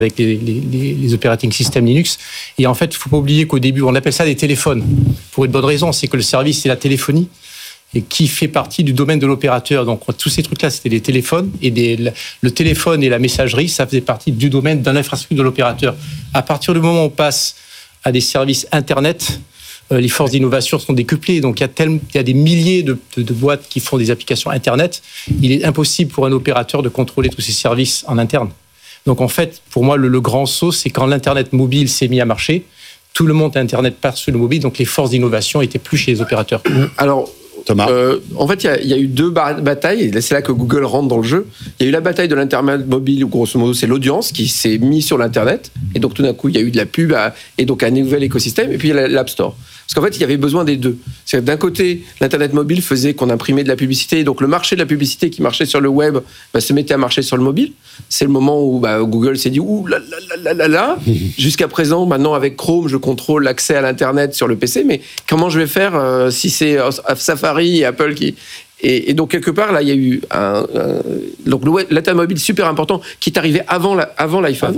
avec les operating systems Linux. Et en fait, il ne faut pas oublier qu'au début, on appelle ça des téléphones. Pour une bonne raison, c'est que le service, c'est la téléphonie, et qui fait partie du domaine de l'opérateur. Donc, tous ces trucs-là, c'était des téléphones, et le téléphone et la messagerie, ça faisait partie du domaine de l'infrastructure de l'opérateur. À partir du moment où on passe à des services Internet, les forces d'innovation sont décuplées. Donc, il y a des milliers de boîtes qui font des applications Internet. Il est impossible pour un opérateur de contrôler tous ces services en interne. Donc, en fait, pour moi, le grand saut, c'est quand l'Internet mobile s'est mis à marcher, tout le monde Internet part sur le mobile, donc les forces d'innovation n'étaient plus chez les opérateurs. Alors, Thomas. En fait, il y a eu deux batailles, et c'est là que Google rentre dans le jeu. Il y a eu la bataille de l'Internet mobile, où grosso modo, c'est l'audience qui s'est mise sur l'Internet, et donc tout d'un coup, il y a eu de la pub, et donc un nouvel écosystème, et puis il y a l'App Store. Parce qu'en fait, il y avait besoin des deux. C'est-à-dire, d'un côté, l'Internet mobile faisait qu'on imprimait de la publicité, et donc le marché de la publicité qui marchait sur le web se mettait à marcher sur le mobile. C'est le moment où Google s'est dit « Ouh là là là là !» Jusqu'à présent, maintenant, avec Chrome, je contrôle l'accès à l'Internet sur le PC, mais comment je vais faire si c'est Safari et Apple qui... Et donc, quelque part, là, il y a eu donc l'Internet mobile super important qui est arrivé avant l'iPhone.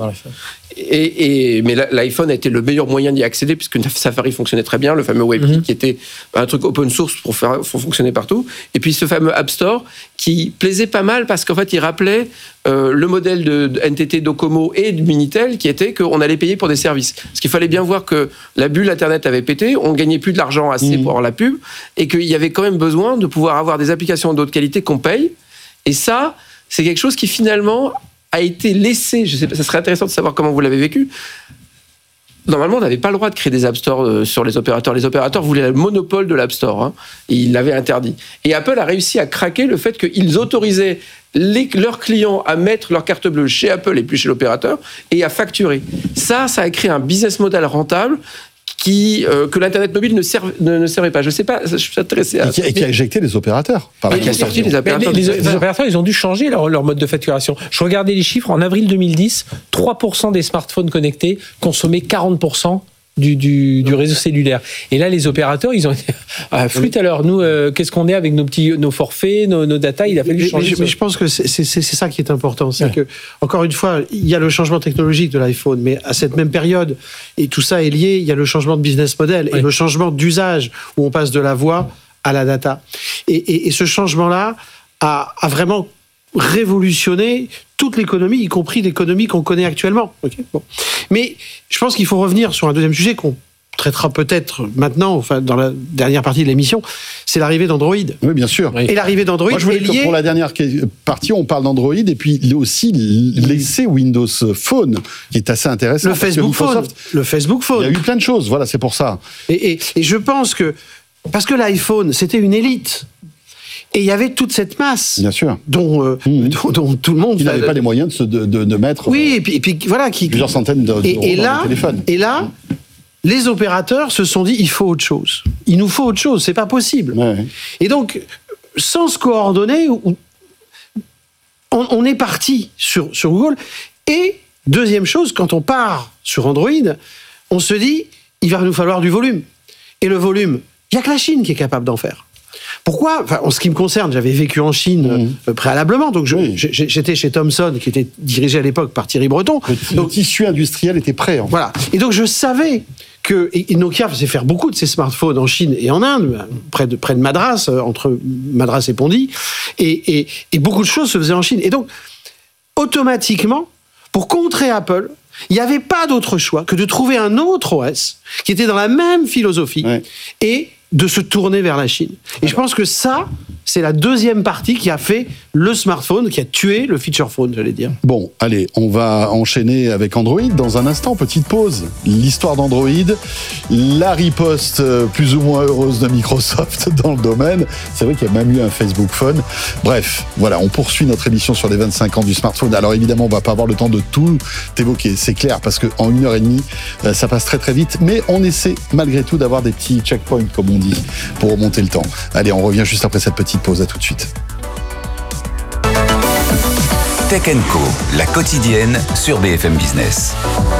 Mais l'iPhone a été le meilleur moyen d'y accéder puisque Safari fonctionnait très bien, le fameux WebKit qui était un truc open source pour fonctionner partout. Et puis ce fameux App Store qui plaisait pas mal parce qu'en fait, il rappelait le modèle de NTT Docomo et de Minitel qui était qu'on allait payer pour des services. Parce qu'il fallait bien voir que la bulle Internet avait pété, on gagnait plus de l'argent assez pour avoir la pub et qu'il y avait quand même besoin de pouvoir avoir des applications d'autre qualité qu'on paye. Et ça, c'est quelque chose qui finalement a été laissé. Je sais pas, ça serait intéressant de savoir comment vous l'avez vécu. Normalement, on n'avait pas le droit de créer des App Store sur les opérateurs. Les opérateurs voulaient le monopole de l'App Store, et ils l'avaient interdit. Et Apple a réussi à craquer le fait qu'ils autorisaient leurs clients à mettre leur carte bleue chez Apple et plus chez l'opérateur et à facturer. Ça a créé un business model rentable que l'Internet mobile ne servait pas. Je ne sais pas, je suis intéressé à... Et qui a éjecté les opérateurs. Et qui a sorti les opérateurs. Les opérateurs, ils ont dû changer leur mode de facturation. Je regardais les chiffres, en avril 2010, 3% des smartphones connectés consommaient 40% du réseau cellulaire. Et là, les opérateurs, ils ont été flûte à l'heure. Nous, qu'est-ce qu'on est avec nos forfaits, nos data? Il a fallu changer. Mais je pense que c'est ça qui est important. C'est que, encore une fois, il y a le changement technologique de l'iPhone, mais à cette même période, et tout ça est lié, il y a le changement de business model et le changement d'usage où on passe de la voix à la data. Et ce changement-là a vraiment révolutionner toute l'économie, y compris l'économie qu'on connaît actuellement. Okay, bon. Mais je pense qu'il faut revenir sur un deuxième sujet qu'on traitera peut-être maintenant, enfin dans la dernière partie de l'émission, c'est l'arrivée d'Android. Oui, bien sûr. Et l'arrivée d'Android. Moi, je voulais que pour la dernière partie, on parle d'Android et puis aussi l'essai Windows Phone, qui est assez intéressant. Le Facebook Phone. Il y a eu plein de choses, voilà, c'est pour ça. Et je pense que, parce que l'iPhone, c'était une élite. Et il y avait toute cette masse, bien sûr, dont tout le monde... Qui n'avait pas les moyens de mettre oui, et puis voilà, plusieurs centaines d'euros dans le téléphone. Et là, les opérateurs se sont dit, il faut autre chose. Il nous faut autre chose, c'est pas possible. Ouais. Et donc, sans se coordonner, on est parti sur Google. Et deuxième chose, quand on part sur Android, on se dit, il va nous falloir du volume. Et le volume, il n'y a que la Chine qui est capable d'en faire. Pourquoi ? Enfin, en ce qui me concerne, j'avais vécu en Chine préalablement, donc j'étais chez Thomson, qui était dirigé à l'époque par Thierry Breton. Le tissu industriel était prêt. En fait. Voilà. Et donc je savais que Nokia faisait faire beaucoup de ses smartphones en Chine et en Inde, près de Madras, entre Madras et Pondy, et beaucoup de choses se faisaient en Chine. Et donc, automatiquement, pour contrer Apple, il n'y avait pas d'autre choix que de trouver un autre OS qui était dans la même philosophie et de se tourner vers la Chine. Et je pense que ça, c'est la deuxième partie qui a fait le smartphone, qui a tué le feature phone, j'allais dire. Bon, allez, on va enchaîner avec Android dans un instant, petite pause. L'histoire d'Android, la riposte plus ou moins heureuse de Microsoft dans le domaine. C'est vrai qu'il y a même eu un Facebook Phone. Bref, voilà, on poursuit notre émission sur les 25 ans du smartphone. Alors évidemment, on va pas avoir le temps de tout évoquer, c'est clair, parce qu'en 1h30, ça passe très très vite. Mais on essaie malgré tout d'avoir des petits checkpoints, comme on dit, pour remonter le temps. Allez, on revient juste après cette petite pause. À tout de suite. Tech & Co, la quotidienne sur BFM Business.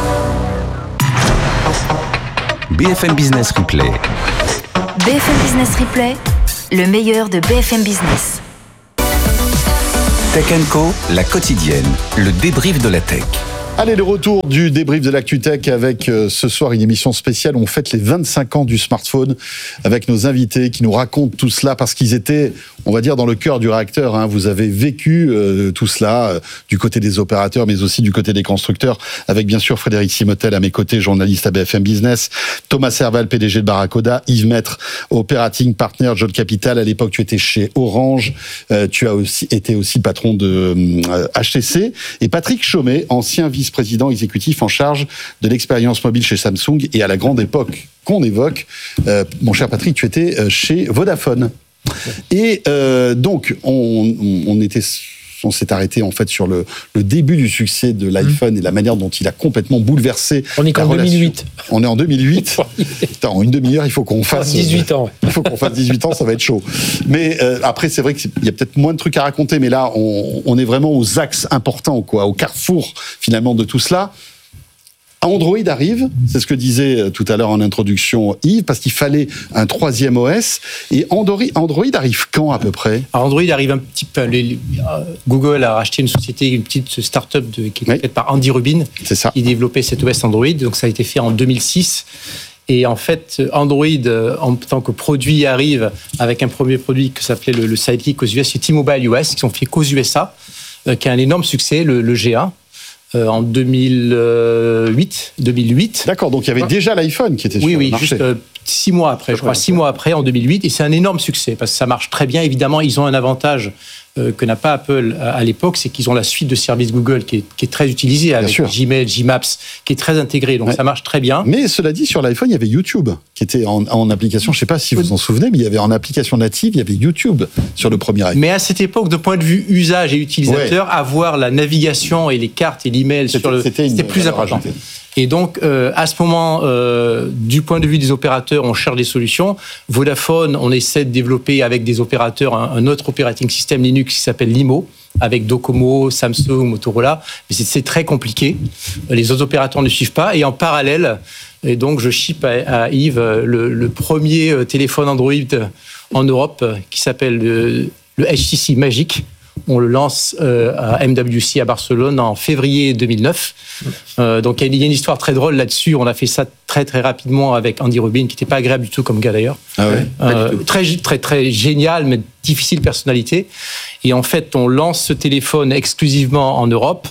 BFM Business Replay. BFM Business Replay, le meilleur de BFM Business. Tech & Co, la quotidienne, le débrief de la tech. Allez, le retour du débrief de l'ActuTech avec ce soir une émission spéciale où on fête les 25 ans du smartphone avec nos invités qui nous racontent tout cela parce qu'ils étaient, on va dire, dans le cœur du réacteur. Hein. Vous avez vécu tout cela du côté des opérateurs mais aussi du côté des constructeurs avec bien sûr Frédéric Simotel à mes côtés, journaliste à BFM Business, Thomas Serval, PDG de Barracoda, Yves Maître, Operating Partner, John Capital. À l'époque, tu étais chez Orange. Tu as aussi été aussi patron de HTC. Et Patrick Chaumet, ancien vice-président exécutif en charge de l'expérience mobile chez Samsung et à la grande époque qu'on évoque, mon cher Patrick, tu étais chez Vodafone. Et donc, on s'est arrêté en fait sur le début du succès de l'iPhone et la manière dont il a complètement bouleversé. On est qu'en 2008. On est en 2008. Putain, en une demi-heure, il faut qu'on fasse 18 ans. Il faut qu'on fasse 18 ans, ça va être chaud. Mais après, c'est vrai qu'il y a peut-être moins de trucs à raconter, mais là, on est vraiment aux axes importants, quoi, au carrefour finalement de tout cela. Android arrive, c'est ce que disait tout à l'heure en introduction Yves, parce qu'il fallait un troisième OS. Et Android arrive quand à peu près ? Alors Android arrive un petit peu. Google a racheté une société, une petite start-up qui est faite par Andy Rubin, qui développait cet OS Android. Donc ça a été fait en 2006. Et en fait, Android, en tant que produit, arrive avec un premier produit qui s'appelait le Sidekick aux US, c'est T-Mobile US, qui ont fait qu'aux USA, qui a un énorme succès, le G1. En 2008. D'accord, donc il y avait déjà l'iPhone qui était sur le marché. Juste 6 mois après, je crois, 6 mois après, en 2008, et c'est un énorme succès, parce que ça marche très bien. Évidemment, ils ont un avantage que n'a pas Apple à l'époque, c'est qu'ils ont la suite de services Google qui est très utilisée, avec Gmail, Gmaps, qui est très intégrée, donc ça marche très bien. Mais cela dit, sur l'iPhone, il y avait YouTube, qui était en application, je ne sais pas si vous vous en souvenez, mais il y avait en application native, il y avait YouTube sur le premier iPhone. Mais à cette époque, de point de vue usage et utilisateur, avoir la navigation et les cartes et l'email c'était plus important. Et donc, à ce moment, du point de vue des opérateurs, on cherche des solutions. Vodafone, on essaie de développer avec des opérateurs un autre operating system Linux qui s'appelle Limo, avec Docomo, Samsung, Motorola. Mais c'est très compliqué. Les autres opérateurs ne suivent pas. Et en parallèle, et donc je ship à Yves le premier téléphone Android en Europe qui s'appelle le HTC Magic. On le lance à MWC à Barcelone en février 2009. Donc il y a une histoire très drôle là-dessus. On a fait ça très très rapidement avec Andy Rubin, qui n'était pas agréable du tout comme gars d'ailleurs. Ah ouais, très très très génial, mais difficile personnalité. Et en fait, on lance ce téléphone exclusivement en Europe.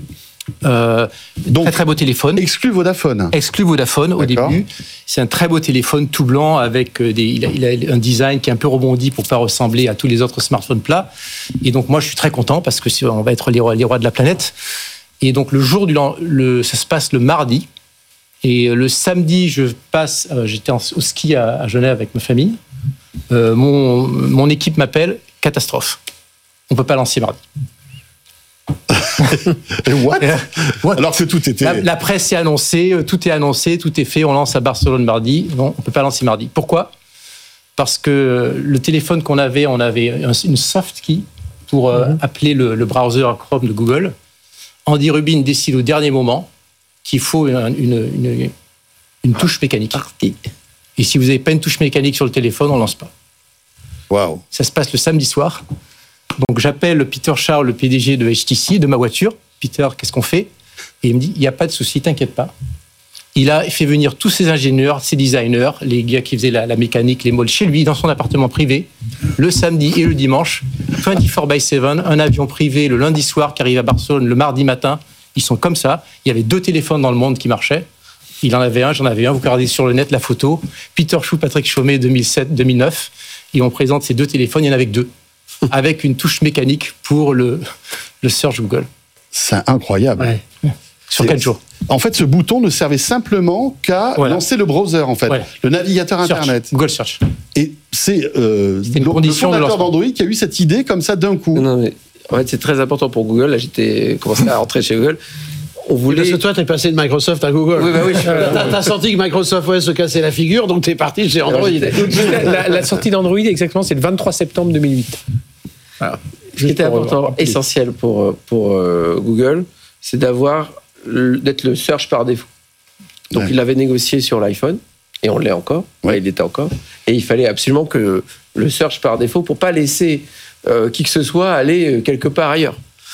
Donc, très beau téléphone. Exclu Vodafone au début. C'est un très beau téléphone tout blanc avec il a un design qui est un peu rebondi pour pas ressembler à tous les autres smartphones plats. Et donc moi je suis très content parce que on va être les rois de la planète. Et donc le jour ça se passe le mardi. Et le samedi j'étais au ski à Genève avec ma famille. Mon équipe m'appelle, catastrophe. On peut pas lancer mardi. What? Alors que tout était... La presse est annoncée, tout est annoncé, tout est fait, on lance à Barcelone mardi. Non, on ne peut pas lancer mardi. Pourquoi? Parce que le téléphone qu'on avait, on avait une soft key pour appeler le browser Chrome de Google. Andy Rubin décide au dernier moment qu'il faut une touche mécanique. Et si vous n'avez pas une touche mécanique sur le téléphone, on ne lance pas. Wow. Ça se passe le samedi soir. Donc j'appelle Peter Charles, le PDG de HTC, de ma voiture. Peter, qu'est-ce qu'on fait? Et il me dit, il n'y a pas de souci, t'inquiète pas. Il a fait venir tous ses ingénieurs, ses designers, les gars qui faisaient la mécanique, les molles, chez lui, dans son appartement privé, le samedi et le dimanche, 24/7, un avion privé le lundi soir qui arrive à Barcelone le mardi matin. Ils sont comme ça. Il y avait 2 téléphones dans le monde qui marchaient. Il en avait un, j'en avais un. Vous regardez sur le net la photo. Peter Chou, Patrick Chaumet, 2007-2009. Et on présente ces 2 téléphones, il y en avait que 2. Avec une touche mécanique pour le search Google. C'est incroyable. Ouais. Sur 4 jours. En fait, ce bouton ne servait simplement qu'à lancer le browser, en fait, le navigateur Internet. Google Search. Et c'est le de fondateur d'Android qui a eu cette idée comme ça d'un coup. Non, mais en fait, c'est très important pour Google. Là, j'étais commencé à rentrer chez Google. On voulait... Parce que toi, t'es passé de Microsoft à Google. Oui, bah oui. T'as senti que Microsoft OS se cassait la figure, donc t'es parti chez Android. La sortie d'Android, exactement, c'est le 23 septembre 2008. Voilà. Ce qui était important, essentiel pour Google, c'est d'être le search par défaut. Donc il l'avait négocié sur l'iPhone, et on l'est encore, il l'était encore, et il fallait absolument que le search par défaut, pour pas laisser qui que ce soit aller quelque part ailleurs.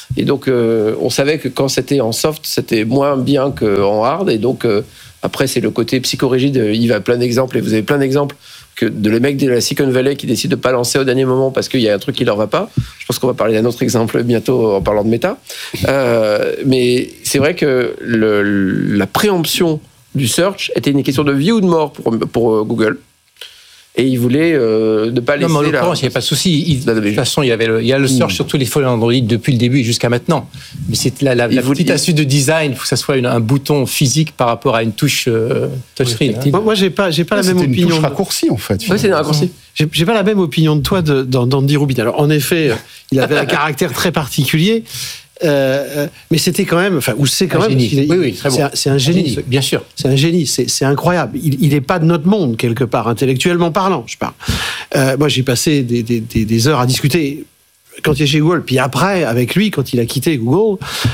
Et donc, on savait que quand c'était en soft, c'était moins bien qu'en hard. Et donc, après, c'est le côté psychorigide. Yves a plein d'exemples, et vous avez plein d'exemples de les mecs de la Silicon Valley qui décident de pas lancer au dernier moment parce qu'il y a un truc qui leur va pas. Je pense qu'on va parler d'un autre exemple bientôt en parlant de Meta. Mais c'est vrai que la préemption du search était une question de vie ou de mort pour Google. Et ils voulaient ne pas laisser... Non, mais en l'occurrence, il n'y a pas de souci. De toute façon, il y a le search sur tous les téléphones Android depuis le début et jusqu'à maintenant. Mais c'est la petite astuce de design, il faut que ça soit un bouton physique par rapport à une touche touchscreen. Moi, j'ai pas la même opinion. C'est une touche raccourci, en fait. Oui, c'est un raccourci. J'ai pas la même opinion de toi d'Andy Rubin. Alors, en effet, il avait un caractère très particulier. Mais c'était quand même, enfin, ou c'est quand même, oui, très bon. C'est un génie, bien sûr. C'est un génie, c'est incroyable. Il n'est pas de notre monde quelque part, intellectuellement parlant, je parle. Moi, j'ai passé des heures à discuter quand il est chez Google, puis après avec lui quand il a quitté Google.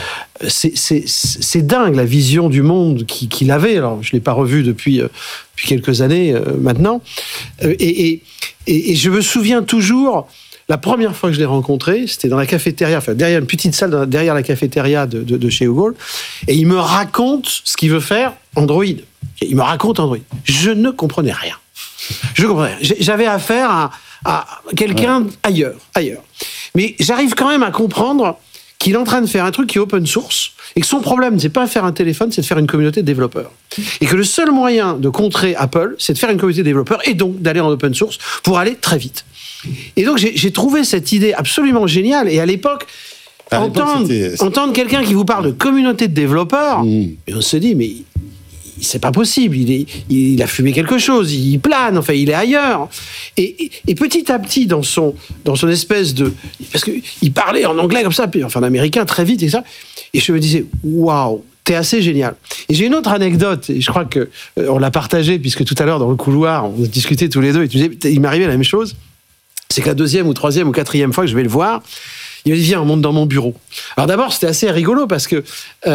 C'est dingue la vision du monde qu'il avait. Alors, je l'ai pas revu depuis quelques années maintenant, et je me souviens toujours. La première fois que je l'ai rencontré, c'était dans la cafétéria, enfin derrière une petite salle derrière la cafétéria de chez Google, et il me raconte ce qu'il veut faire Android. Il me raconte Android. Je ne comprenais rien. J'avais affaire à quelqu'un ailleurs. Mais j'arrive quand même à comprendre qu'il est en train de faire un truc qui est open source, et que son problème, c'est pas faire un téléphone, c'est de faire une communauté de développeurs. Et que le seul moyen de contrer Apple, c'est de faire une communauté de développeurs, et donc d'aller en open source pour aller très vite. Et donc, j'ai trouvé cette idée absolument géniale. Et à l'époque, entendre quelqu'un qui vous parle de communauté de développeurs, et on se dit, mais c'est pas possible. Il a fumé quelque chose. Il plane. Enfin, il est ailleurs. Et petit à petit, dans son espèce de... Parce qu'il parlait en anglais comme ça, puis enfin en américain très vite et ça. Et je me disais, waouh, t'es assez génial. Et j'ai une autre anecdote, et je crois qu'on l'a partagée, puisque tout à l'heure, dans le couloir, on discutait tous les deux, et tu disais, il m'arrivait la même chose. C'est que la 2e ou 3e ou 4e fois que je vais le voir, il me dit, viens, on monte dans mon bureau. Alors d'abord, c'était assez rigolo parce que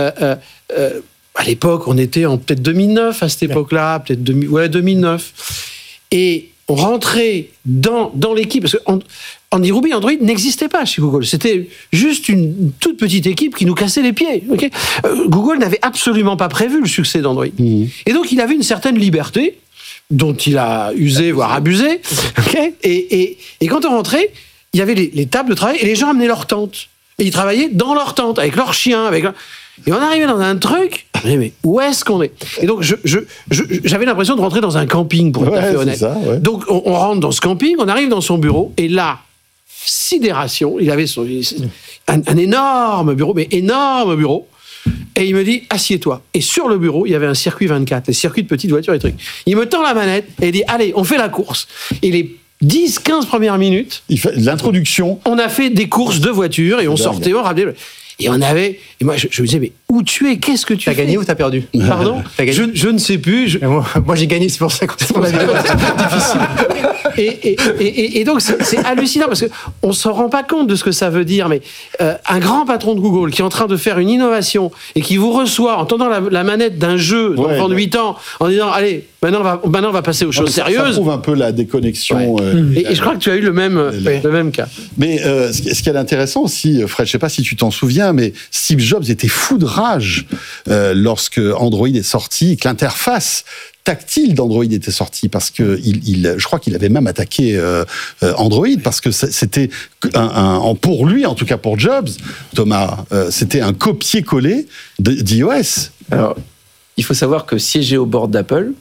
à l'époque, on était en peut-être 2009 à cette époque-là, peut-être 2009. Et on rentrait dans l'équipe, parce que Andy Rubin, Android n'existait pas chez Google. C'était juste une toute petite équipe qui nous cassait les pieds. Okay, Google n'avait absolument pas prévu le succès d'Android. Et donc, il avait une certaine liberté dont il a usé, voire abusé. Okay, et quand on rentrait, il y avait les tables de travail et les gens amenaient leur tente. Et ils travaillaient dans leur tente, avec leurs chiens. Et on arrivait dans un truc, mais où est-ce qu'on est ? Et donc, j'avais l'impression de rentrer dans un camping, pour être tout à fait honnête. Ça, ouais. Donc, on rentre dans ce camping, on arrive dans son bureau, et là, sidération, il avait un énorme bureau, et il me dit, assieds-toi. Et sur le bureau, il y avait un circuit 24, les circuits de petites voitures et trucs. Il me tend la manette, et il dit, allez, on fait la course. Et les 10-15 premières minutes... Il fait l'introduction. On a fait des courses de voitures, et on sortait, on rappelait... Et moi, je me disais, mais où tu es ? Qu'est-ce que tu fais ? T'as gagné ou t'as perdu ? Pardon ? Je ne sais plus. Moi, j'ai gagné, c'est pour ça que c'est difficile. Et donc, c'est hallucinant, parce qu'on ne se rend pas compte de ce que ça veut dire, mais un grand patron de Google qui est en train de faire une innovation et qui vous reçoit en tendant la manette d'un jeu d'enfant de 8 ans, en disant, allez, maintenant on va passer aux choses sérieuses. Ça prouve un peu la déconnexion. Et je crois que tu as eu le même cas. Mais ce qui est intéressant aussi, Fred, je ne sais pas si tu t'en souviens, mais Steve Jobs était fou de rage lorsque Android est sorti, que l'interface tactile d'Android était sortie, parce que je crois qu'il avait même attaqué Android, parce que c'était pour lui, en tout cas pour Jobs, Thomas, c'était un copier-coller d'iOS. Alors, il faut savoir que siégeait au board d'Apple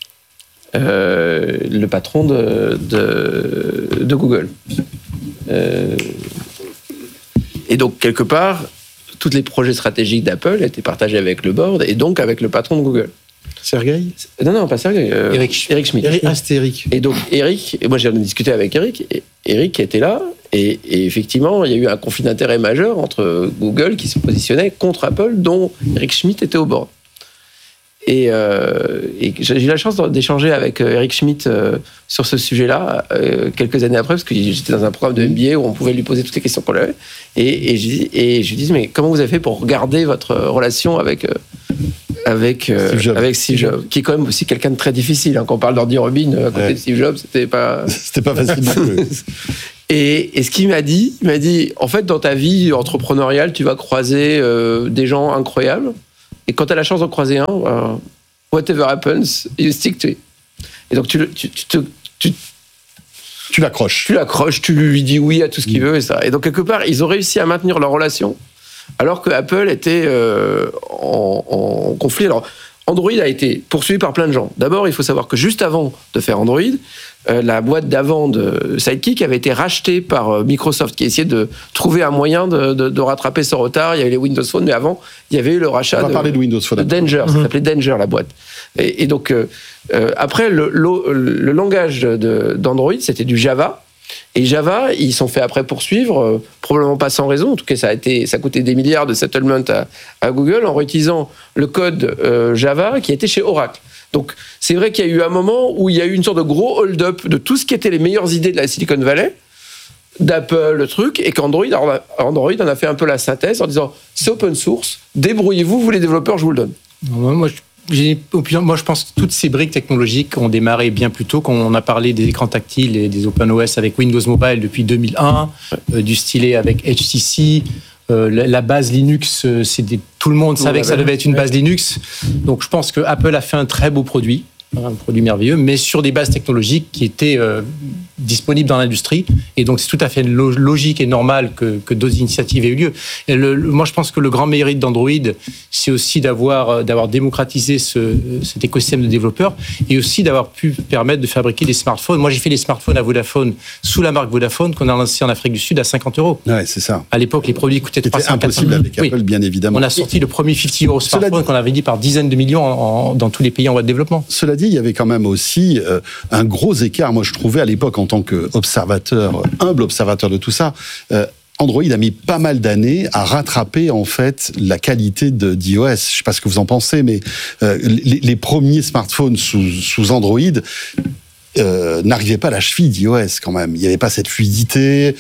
le patron de Google. Et donc, quelque part, tous les projets stratégiques d'Apple étaient partagés avec le board et donc avec le patron de Google. Sergey ? Non, pas Sergey. Eric Schmidt. C'était Eric. Et donc, Eric, et moi j'ai discuté avec Eric, et Eric était là, et effectivement, il y a eu un conflit d'intérêts majeur entre Google qui se positionnait contre Apple, dont Eric Schmidt était au board. Et j'ai eu la chance d'échanger avec Eric Schmidt sur ce sujet-là quelques années après, parce que j'étais dans un programme de MBA où on pouvait lui poser toutes les questions qu'on avait. Et je lui disais, mais comment vous avez fait pour garder votre relation avec Steve Jobs, qui est quand même aussi quelqu'un de très difficile. Quand on parle d'Andy Rubin à côté de Steve Jobs, c'était pas facile non plus. Et ce qu'il m'a dit, en fait, dans ta vie entrepreneuriale, tu vas croiser des gens incroyables. Et quand tu as la chance d'en croiser un, whatever happens, you stick to it. Et donc, tu l'accroches. Tu l'accroches, tu lui dis oui à tout ce qu'il veut et ça. Et donc, quelque part, ils ont réussi à maintenir leur relation, alors que Apple était en conflit. Alors, Android a été poursuivi par plein de gens. D'abord, il faut savoir que juste avant de faire Android, la boîte d'avant de Sidekick avait été rachetée par Microsoft, qui essayait de trouver un moyen de rattraper ce retard. Il y avait les Windows Phone, mais avant, il y avait eu le rachat parler de Windows Phone. De Danger. Ça s'appelait Danger, la boîte. Et donc, après, le langage d'Android, c'était du Java. Et Java, ils sont fait après poursuivre, probablement pas sans raison. En tout cas, ça a coûté des milliards de settlement à Google en réutilisant le code Java qui était chez Oracle. Donc, c'est vrai qu'il y a eu un moment où il y a eu une sorte de gros hold-up de tout ce qui était les meilleures idées de la Silicon Valley, d'Apple, le truc, et qu'Android en a fait un peu la synthèse en disant c'est open source, débrouillez-vous, vous les développeurs, je vous le donne. Moi, je pense que toutes ces briques technologiques ont démarré bien plus tôt, quand on a parlé des écrans tactiles et des OpenOS avec Windows Mobile depuis 2001, du stylet avec HTC. La base Linux, tout le monde savait que ça devait être une base Linux. Donc je pense que Apple a fait un très beau produit, un produit merveilleux, mais sur des bases technologiques qui étaient disponibles dans l'industrie. Et donc c'est tout à fait logique et normal que d'autres initiatives aient eu lieu. Et moi je pense que le grand mérite d'Android, c'est aussi d'avoir démocratisé cet écosystème de développeurs et aussi d'avoir pu permettre de fabriquer des smartphones. Moi j'ai fait les smartphones à Vodafone sous la marque Vodafone qu'on a lancé en Afrique du Sud à 50 €. Ouais, c'est ça. À l'époque les produits coûtaient 300 €. C'était impossible avec Apple, bien évidemment. On a sorti le premier 50 € smartphone qu'on avait dit par dizaines de millions dans tous les pays en voie de développement. Cela dit, il y avait quand même aussi un gros écart. Moi je trouvais à l'époque en tant qu'observateur, humble observateur de tout ça, Android a mis pas mal d'années à rattraper en fait la qualité d'iOS. Je ne sais pas ce que vous en pensez, mais les premiers smartphones sous Android n'arrivaient pas à la cheville d'iOS quand même. Il n'y avait pas cette fluidité.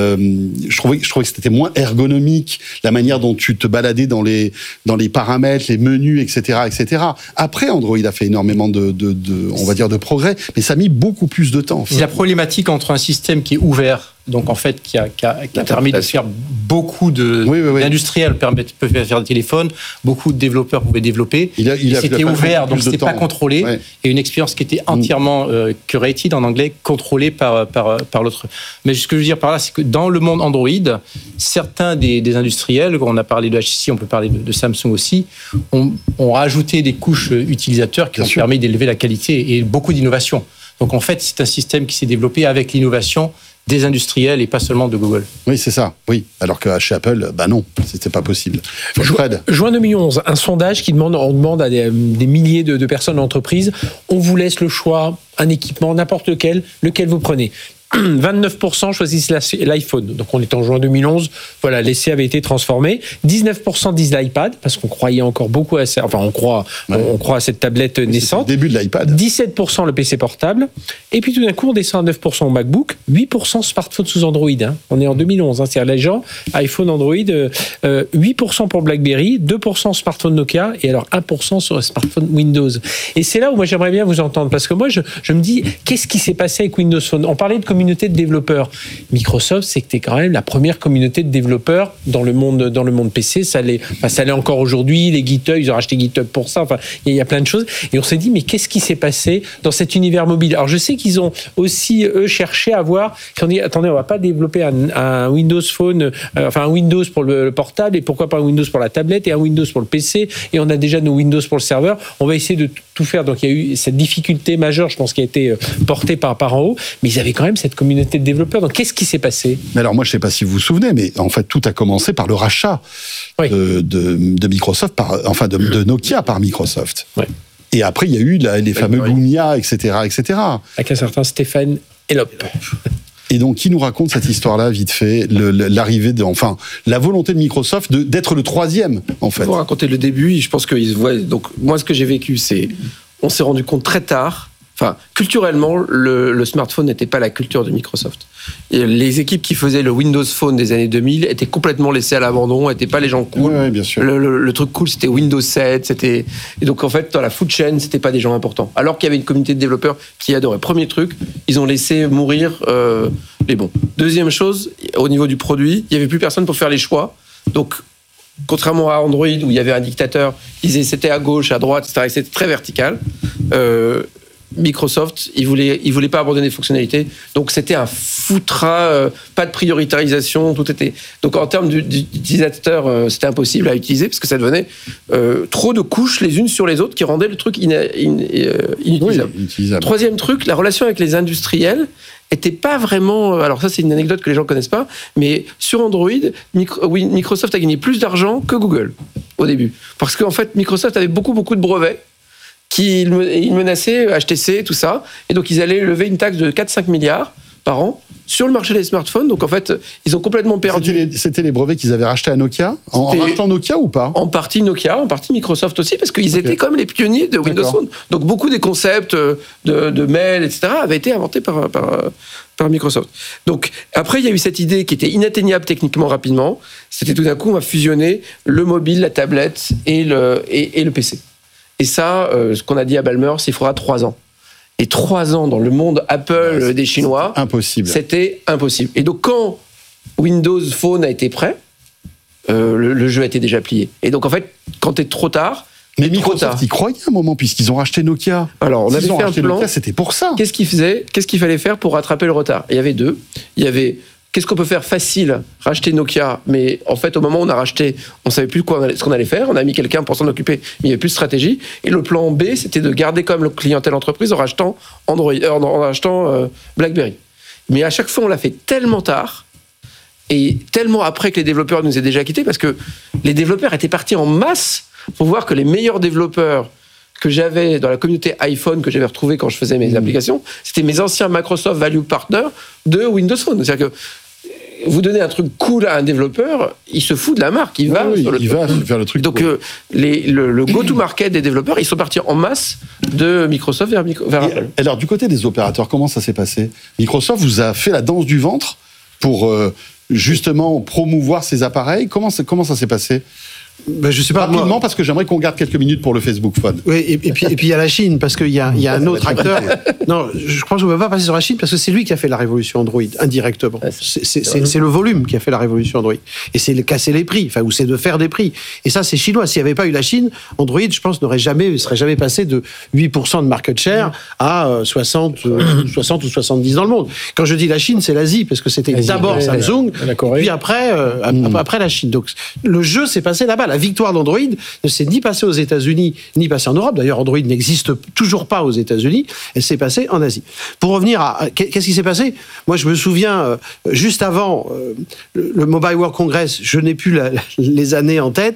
Je trouvais que c'était moins ergonomique, la manière dont tu te baladais dans les paramètres, les menus, etc. Après, Android a fait énormément on va dire, de progrès, mais ça a mis beaucoup plus de temps. C'est la problématique entre un système qui est ouvert, donc en fait qui a permis de faire beaucoup d'industriels peuvent faire des téléphones, beaucoup de développeurs pouvaient développer. C'était ouvert, donc c'était pas contrôlé, et une expérience qui était entièrement curated en anglais, contrôlée par l'autre. Mais ce que je veux dire par là, c'est que dans le monde Android, certains des industriels, on a parlé de HTC, on peut parler de Samsung aussi, ont rajouté des couches utilisateurs qui ont permis d'élever la qualité et beaucoup d'innovation. Donc en fait, c'est un système qui s'est développé avec l'innovation des industriels et pas seulement de Google. Oui, c'est ça. Oui, alors que chez Apple, non, c'était pas possible. Juin 2011, un sondage qui demande à des milliers de personnes d'entreprise, on vous laisse le choix, un équipement, n'importe lequel vous prenez. 29% choisissent l'iPhone. Donc on est en juin 2011. Voilà, l'essai avait été transformé. 19% disent l'iPad parce qu'on croyait encore beaucoup à ça. Enfin, on croit à cette tablette naissante. C'est le début de l'iPad. 17% le PC portable. Et puis tout d'un coup, on descend à 9% au MacBook. 8% smartphone sous Android. On est en 2011. C'est-à-dire les gens, iPhone, Android. 8% pour BlackBerry, 2% smartphone Nokia et alors 1% sur smartphone Windows. Et c'est là où moi j'aimerais bien vous entendre parce que moi je me dis qu'est-ce qui s'est passé avec Windows Phone. On parlait de communauté de développeurs. Microsoft, c'était quand même la première communauté de développeurs dans le monde PC. Ça l'est encore aujourd'hui. Les GitHub, ils ont racheté GitHub pour ça. Enfin, il y a plein de choses. Et on s'est dit, mais qu'est-ce qui s'est passé dans cet univers mobile? Alors, je sais qu'ils ont aussi, eux, cherché à voir. Ils ont dit, attendez, on va pas développer un Windows Phone, un Windows pour le portable et pourquoi pas un Windows pour la tablette et un Windows pour le PC. Et on a déjà nos Windows pour le serveur. On va essayer de tout faire. Donc, il y a eu cette difficulté majeure, je pense, qui a été portée par en haut. Mais ils avaient quand même cette communauté de développeurs. Donc, qu'est-ce qui s'est passé? Alors, moi, je ne sais pas si vous vous souvenez, mais en fait, tout a commencé par le rachat de Microsoft, de Nokia par Microsoft. Oui. Et après, il y a eu les fameux Lumia, etc., etc. Avec un certain Stéphane Elop. Et donc, qui nous raconte cette histoire-là, vite fait, l'arrivée la volonté de Microsoft d'être le troisième, en fait. Pour raconter le début, je pense qu'ils voient. Donc, moi, ce que j'ai vécu, c'est, on s'est rendu compte très tard. Enfin, culturellement, le smartphone n'était pas la culture de Microsoft. Et les équipes qui faisaient le Windows Phone des années 2000 étaient complètement laissées à l'abandon, n'étaient pas les gens cool. Oui, bien sûr. Le truc cool, c'était Windows 7. Et donc, en fait, dans la food chain, c'était pas des gens importants. Alors qu'il y avait une communauté de développeurs qui adorait. Premier truc, ils ont laissé mourir les bons. Deuxième chose, au niveau du produit, il n'y avait plus personne pour faire les choix. Donc, contrairement à Android, où il y avait un dictateur, c'était à gauche, à droite, etc., c'était très vertical. Microsoft, ils voulaient pas abandonner les fonctionnalités, donc c'était un foutras, pas de prioritarisation, tout était. Donc en termes d'utilisateurs, c'était impossible à utiliser parce que ça devenait trop de couches les unes sur les autres qui rendaient le truc inutilisable. Oui, utilisable. Troisième truc, la relation avec les industriels était pas vraiment. Alors ça, c'est une anecdote que les gens connaissent pas, mais sur Android, Microsoft a gagné plus d'argent que Google au début, parce qu'en fait, Microsoft avait beaucoup de brevets. Ils menaçaient HTC, tout ça. Et donc, ils allaient lever une taxe de 4-5 milliards par an sur le marché des smartphones. Donc, en fait, ils ont complètement perdu. C'était les brevets qu'ils avaient rachetés à Nokia. En rachetant Nokia ou pas? En partie Nokia, en partie Microsoft aussi, parce qu'ils étaient comme les pionniers de Windows Phone. Donc, beaucoup des concepts de mail, etc., avaient été inventés par Microsoft. Donc, après, il y a eu cette idée qui était inatteignable techniquement rapidement. C'était tout d'un coup, on va fusionner le mobile, la tablette et le PC. Et ça, ce qu'on a dit à Ballmer, c'est qu'il faudra 3 ans. Et 3 ans dans le monde Apple des Chinois, impossible. C'était impossible. Et donc, quand Windows Phone a été prêt, le jeu a été déjà plié. Et donc, en fait, quand t'es trop tard... Mais Microsoft y croyait à un moment, puisqu'ils ont racheté Nokia. Alors, on avait fait un plan. Nokia, c'était pour ça. Qu'est-ce qu'il fallait faire pour rattraper le retard? Il y avait deux. Il y avait... Qu'est-ce qu'on peut faire facile? Racheter Nokia, mais en fait, au moment où on a racheté, on savait plus ce qu'on allait faire. On a mis quelqu'un pour s'en occuper, mais il n'y avait plus de stratégie. Et le plan B, c'était de garder comme clientèle entreprise en rachetant Android, en rachetant BlackBerry. Mais à chaque fois, on l'a fait tellement tard et tellement après que les développeurs nous aient déjà quittés, parce que les développeurs étaient partis en masse. Faut voir que les meilleurs développeurs que j'avais dans la communauté iPhone que j'avais retrouvé quand je faisais mes applications, c'était mes anciens Microsoft Value Partners de Windows Phone. C'est-à-dire que vous donnez un truc cool à un développeur, il se fout de la marque, il va vers le truc. Donc le go-to-market des développeurs, ils sont partis en masse de Microsoft vers Apple. Alors du côté des opérateurs, comment ça s'est passé? Microsoft vous a fait la danse du ventre pour justement promouvoir ses appareils. Comment ça s'est passé? Je sais pas. Rapidement, parce que j'aimerais qu'on garde quelques minutes pour le Facebook Phone. Oui, et puis il y a la Chine, parce qu'il y a un autre acteur. Non, je crois que je ne peux pas passer sur la Chine, parce que c'est lui qui a fait la révolution Android, indirectement. C'est le volume qui a fait la révolution Android. Et c'est de casser les prix, ou c'est de faire des prix. Et ça, c'est chinois. S'il n'y avait pas eu la Chine, Android, je pense, serait jamais passé de 8% de market share à 60 ou 70 dans le monde. Quand je dis la Chine, c'est l'Asie, parce que c'était d'abord Samsung, puis après la Chine. Donc le jeu s'est passé là-bas. La victoire d'Android ne s'est ni passée aux États-Unis, ni passée en Europe. D'ailleurs, Android n'existe toujours pas aux États-Unis. Elle s'est passée en Asie. Pour revenir à qu'est-ce qui s'est passé? Moi, je me souviens, juste avant le Mobile World Congress, je n'ai plus les années en tête,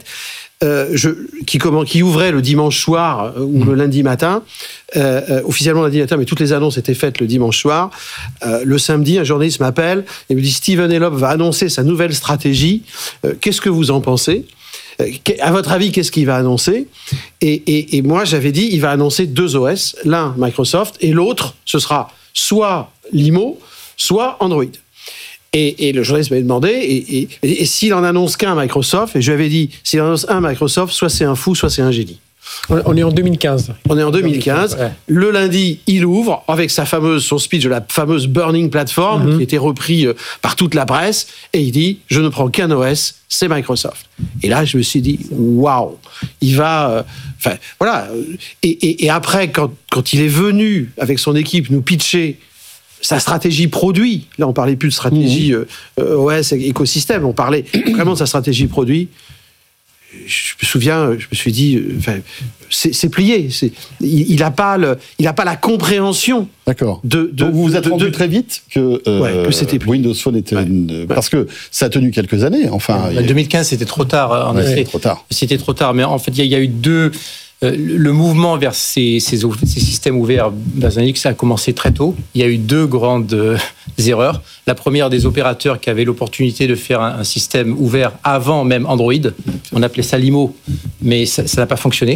qui ouvrait le dimanche soir ou le lundi matin, officiellement lundi matin, mais toutes les annonces étaient faites le dimanche soir. Le samedi, un journaliste m'appelle et me dit: Stephen Elop va annoncer sa nouvelle stratégie. Qu'est-ce que vous en pensez? À votre avis, qu'est-ce qu'il va annoncer? Et moi, j'avais dit, il va annoncer 2 OS, l'un Microsoft et l'autre, ce sera soit Limo, soit Android. Et le journaliste m'avait demandé, et s'il en annonce qu'un Microsoft, et je lui avais dit, s'il en annonce un Microsoft, soit c'est un fou, soit c'est un génie. On est en 2015. On est en 2015. Ouais. Le lundi, il ouvre avec son speech de la fameuse Burning Platform, qui était repris par toute la presse, et il dit: je ne prends qu'un OS, c'est Microsoft. Et là, je me suis dit: waouh, il va. Voilà. Et après, quand il est venu avec son équipe nous pitcher sa stratégie produit, là, on parlait plus de stratégie OS, écosystème, on parlait vraiment de sa stratégie produit. Je me souviens, je me suis dit, c'est plié. Il n'a pas la compréhension. D'accord. Donc vous vous êtes rendu très vite que c'était Windows Phone était parce que ça a tenu quelques années. Enfin, 2015, c'était trop tard. En effet, trop tard. C'était trop tard. Mais en fait, il y a eu deux. Le mouvement vers ces systèmes ouverts vers Linux a commencé très tôt. Il y a eu 2 grandes erreurs. La première, des opérateurs qui avaient l'opportunité de faire un système ouvert avant même Android. On appelait ça Limo, mais ça n'a pas fonctionné.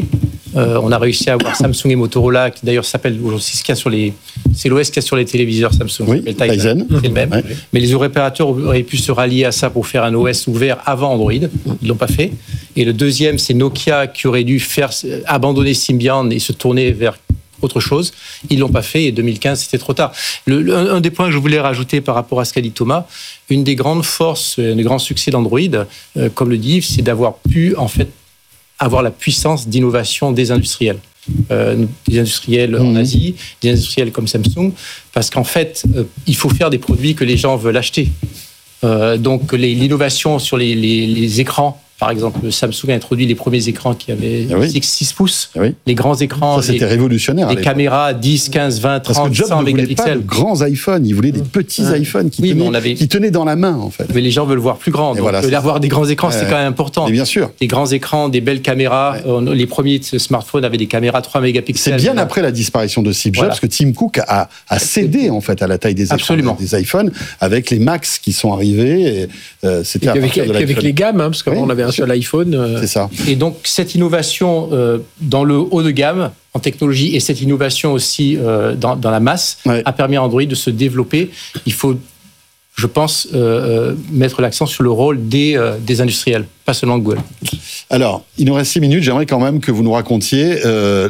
On a réussi à avoir Samsung et Motorola, qui d'ailleurs s'appelle aujourd'hui, c'est l'OS qu'il y a sur les téléviseurs Samsung. Oui, Tizen. C'est le même. Ouais. Mais les opérateurs auraient pu se rallier à ça pour faire un OS ouvert avant Android. Ils l'ont pas fait. Et le deuxième, c'est Nokia qui aurait dû abandonner Symbian et se tourner vers autre chose. Ils l'ont pas fait et 2015, c'était trop tard. Un des points que je voulais rajouter par rapport à ce qu'a dit Thomas, une des grandes forces, un des grands succès d'Android, comme le dit Yves, c'est d'avoir pu, en fait, avoir la puissance d'innovation des industriels. Des industriels en Asie, des industriels comme Samsung, parce qu'en fait, il faut faire des produits que les gens veulent acheter. Donc, l'innovation sur les écrans, par exemple, Samsung a introduit les premiers écrans qui avaient 6 pouces, les grands écrans. Ça, c'était révolutionnaire. Les caméras 10, 15, 20, 30, Parce que Jobs 100 ne voulait pas de mégapixels. grands iPhones, il voulait des petits iPhones qui tenaient dans la main, en fait. Mais les gens veulent voir plus grand. Donc, avoir des grands écrans, c'est quand même important. Mais bien sûr. Des grands écrans, des belles caméras. Les premiers smartphones avaient des caméras 3 mégapixels. C'est bien après la disparition de Steve Jobs que Tim Cook a cédé, en fait, à la taille des écrans des iPhones, avec les Max qui sont arrivés. C'était avec les gammes, parce qu'avant, on avait un seul iPhone. C'est ça. Et donc, cette innovation dans le haut de gamme, en technologie, et cette innovation aussi dans la masse, a permis à Android de se développer. Il faut, je pense, mettre l'accent sur le rôle des industriels, pas seulement Google. Alors, il nous reste 6 minutes. J'aimerais quand même que vous nous racontiez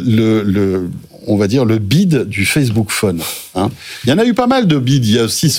on va dire, le bid du Facebook Phone. Hein. Il y en a eu pas mal de bids. Il y a aussi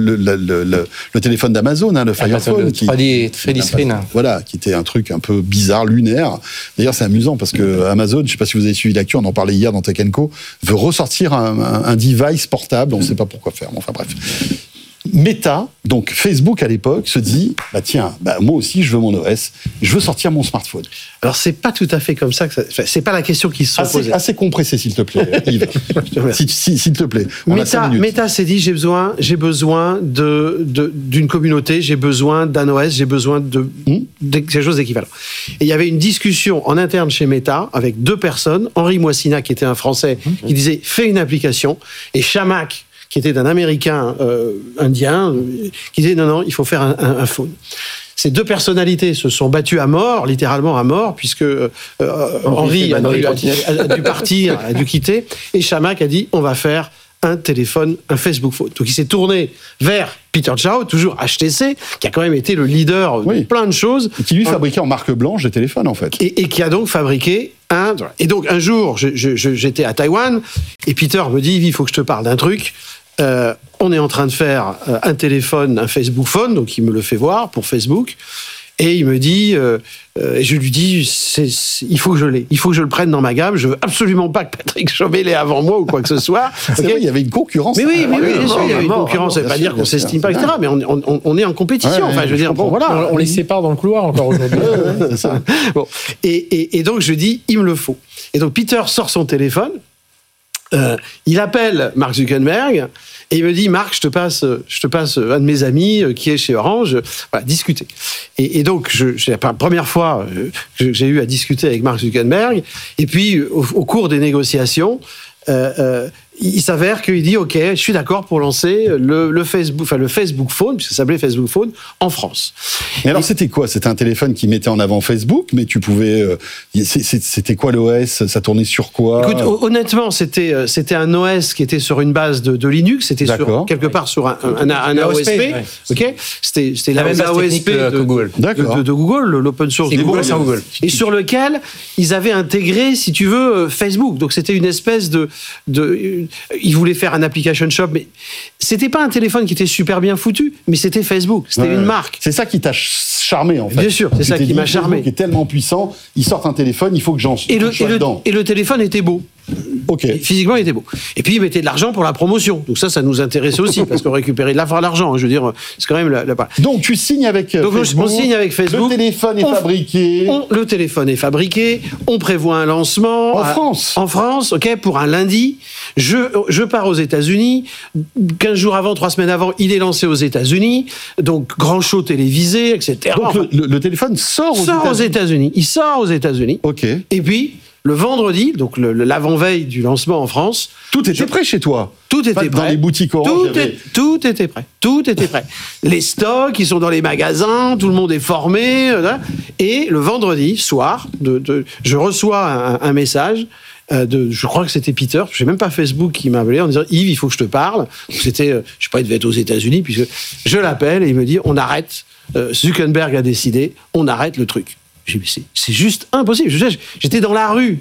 le téléphone d'Amazon, le Fire Phone. Le 3D screen. Voilà, qui était un truc un peu bizarre, lunaire. D'ailleurs, c'est amusant parce que Amazon, je ne sais pas si vous avez suivi l'actu, on en parlait hier dans Tech & Co, veut ressortir un device portable. On ne sait pas pourquoi faire. Enfin bref. Meta, donc Facebook à l'époque, se dit moi aussi je veux mon OS, je veux sortir mon smartphone. Alors c'est pas tout à fait comme ça que c'est pas la question qui se sont posées. Assez compressé s'il te plaît, Yves. S'il te plaît. Meta s'est dit j'ai besoin d'une communauté, j'ai besoin d'un OS, j'ai besoin de quelque chose d'équivalent. Et il y avait une discussion en interne chez Meta avec 2 personnes, Henri Moissina qui était un Français qui disait fais une application, et Chamac qui était un Américain indien, qui disait non, il faut faire un phone. Ces 2 personnalités se sont battues à mort, littéralement à mort, puisque Henri a dû partir, a dû quitter, et Chamac a dit on va faire un téléphone, un Facebook Phone. Donc il s'est tourné vers Peter Zhao, toujours HTC, qui a quand même été le leader de plein de choses. Et qui lui fabriquait en marque blanche des téléphones, en fait. Et qui a donc fabriqué un... Et donc un jour, j'étais à Taïwan, et Peter me dit, il faut que je te parle d'un truc. On est en train de faire un téléphone, un Facebook Phone, donc il me le fait voir pour Facebook, et il me dit, et je lui dis, il faut que je l'ai, il faut que je le prenne dans ma gamme, je veux absolument pas que Patrick Chauvet l'ait avant moi ou quoi que ce soit. C'est vrai, il y avait une concurrence. Mais oui, bien sûr, il y avait une concurrence, ça veut pas dire qu'on s'estime pas, etc., mais on est en compétition, enfin, je veux dire, bon, voilà. On les sépare dans le couloir encore aujourd'hui. C'est ça. Bon. Et donc je dis, il me le faut. Et donc Peter sort son téléphone, il appelle Mark Zuckerberg et il me dit Marc, je te passe un de mes amis qui est chez Orange, voilà, discuter. Et donc c'est la première fois que j'ai eu à discuter avec Mark Zuckerberg. Et puis au cours des négociations, il s'avère qu'il dit OK, je suis d'accord pour lancer le Facebook Phone, puisque ça s'appelait Facebook Phone, en France. Mais alors c'était quoi? C'était un téléphone qui mettait en avant Facebook, mais tu pouvais. C'était quoi l'OS? Ça tournait sur quoi? Écoute, honnêtement, c'était un OS qui était sur une base de Linux. C'était quelque part sur un AOSP. Ouais. Ok. C'était la même AOSP que Google. De Google, l'open source de Google. Et sur lequel ils avaient intégré, si tu veux, Facebook. Donc c'était une espèce de ils voulaient faire un application shop, mais c'était pas un téléphone qui était super bien foutu, mais c'était Facebook, c'était une marque. C'est ça qui t'a charmé, en fait. Bien sûr, c'est ça qui m'a charmé. Facebook est tellement puissant, ils sortent un téléphone, il faut que j'en sois dedans. Et le téléphone était beau. Ok. Physiquement, il était beau. Et puis, ils mettaient de l'argent pour la promotion. Donc ça nous intéressait aussi, parce qu'on récupérait de l'argent. Je veux dire, c'est quand même la... Donc, tu signes avec Facebook. On signe avec Facebook. Le téléphone est fabriqué. Le téléphone est fabriqué. On prévoit un lancement. En France, ok, pour un lundi. Je pars aux États-Unis. 15 jours avant, 3 semaines avant, il est lancé aux États-Unis. Donc, grand show télévisé, etc. Donc, le téléphone sort aux États-Unis. Il sort aux États-Unis. Ok. Et puis... le vendredi, donc l'avant-veille du lancement en France. Tout était prêt chez toi. Tout était prêt. Dans les boutiques Orange. Tout était prêt. Tout était prêt. Les stocks, ils sont dans les magasins, tout le monde est formé. Et le vendredi soir, je reçois un message. Je crois que c'était Peter, je sais même pas Facebook qui m'a appelé en disant Yves, il faut que je te parle. C'était, je sais pas, il devait être aux États-Unis, puisque je l'appelle et il me dit on arrête. Zuckerberg a décidé, on arrête le truc. J'ai dit c'est juste impossible. J'étais dans la rue,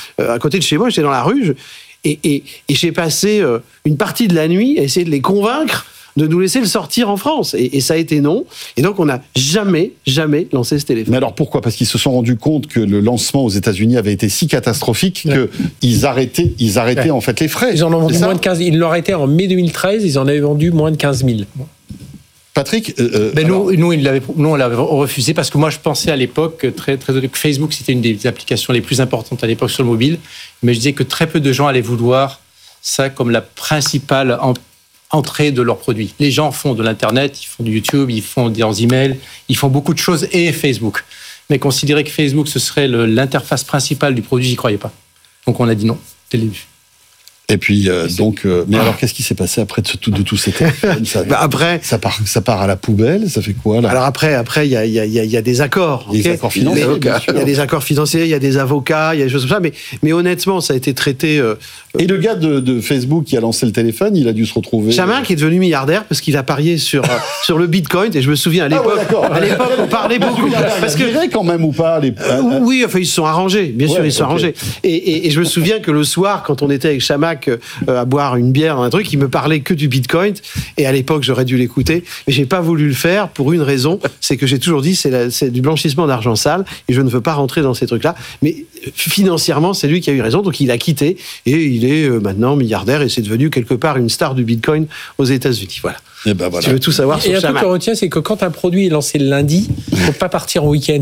à côté de chez moi, j'étais dans la rue, et j'ai passé une partie de la nuit à essayer de les convaincre de nous laisser le sortir en France. Et ça a été non. Et donc, on n'a jamais lancé ce téléphone. Mais alors, pourquoi ? Parce qu'ils se sont rendus compte que le lancement aux États-Unis avait été si catastrophique qu'ils arrêtaient en fait les frais. Ils en ont vendu moins de 15 000. Ils l'ont arrêté en mai 2013, ils en avaient vendu moins de 15 000. Patrick, nous, on l'avait refusé parce que moi, je pensais à l'époque que Facebook, c'était une des applications les plus importantes à l'époque sur le mobile. Mais je disais que très peu de gens allaient vouloir ça comme la principale entrée de leurs produits. Les gens font de l'Internet, ils font du YouTube, ils font des emails, ils font beaucoup de choses et Facebook. Mais considérer que Facebook, ce serait l'interface principale du produit, j'y croyais pas. Donc on a dit non, dès le début. Et puis, mais alors, qu'est-ce qui s'est passé après de tous ces téléphones après, ça part à la poubelle, ça fait quoi, là ? Alors après, il y a des accords. Des accords financiers. Il y a des accords financiers, il y a des avocats, il y a des choses comme ça. Mais honnêtement, ça a été traité. Et le gars de Facebook qui a lancé le téléphone, il a dû se retrouver. Chamac est devenu milliardaire parce qu'il a parié sur le Bitcoin. Et je me souviens à l'époque, on parlait beaucoup. Parce que quand même ou pas oui, enfin, ils se sont arrangés. Bien sûr, ils se sont arrangés. Et je me souviens que le soir, quand on était avec Chamac à boire une bière dans un truc, il me parlait que du Bitcoin, et à l'époque j'aurais dû l'écouter, mais j'ai pas voulu le faire pour une raison, c'est que j'ai toujours dit c'est du blanchissement d'argent sale et je ne veux pas rentrer dans ces trucs-là, mais financièrement c'est lui qui a eu raison, donc il a quitté et il est maintenant milliardaire et c'est devenu quelque part une star du Bitcoin aux États-Unis. Voilà. Et ben voilà. Tu veux tout savoir sur Chamac. Et un truc qu'on retient, c'est que quand un produit est lancé le lundi, il ne faut pas partir au week-end.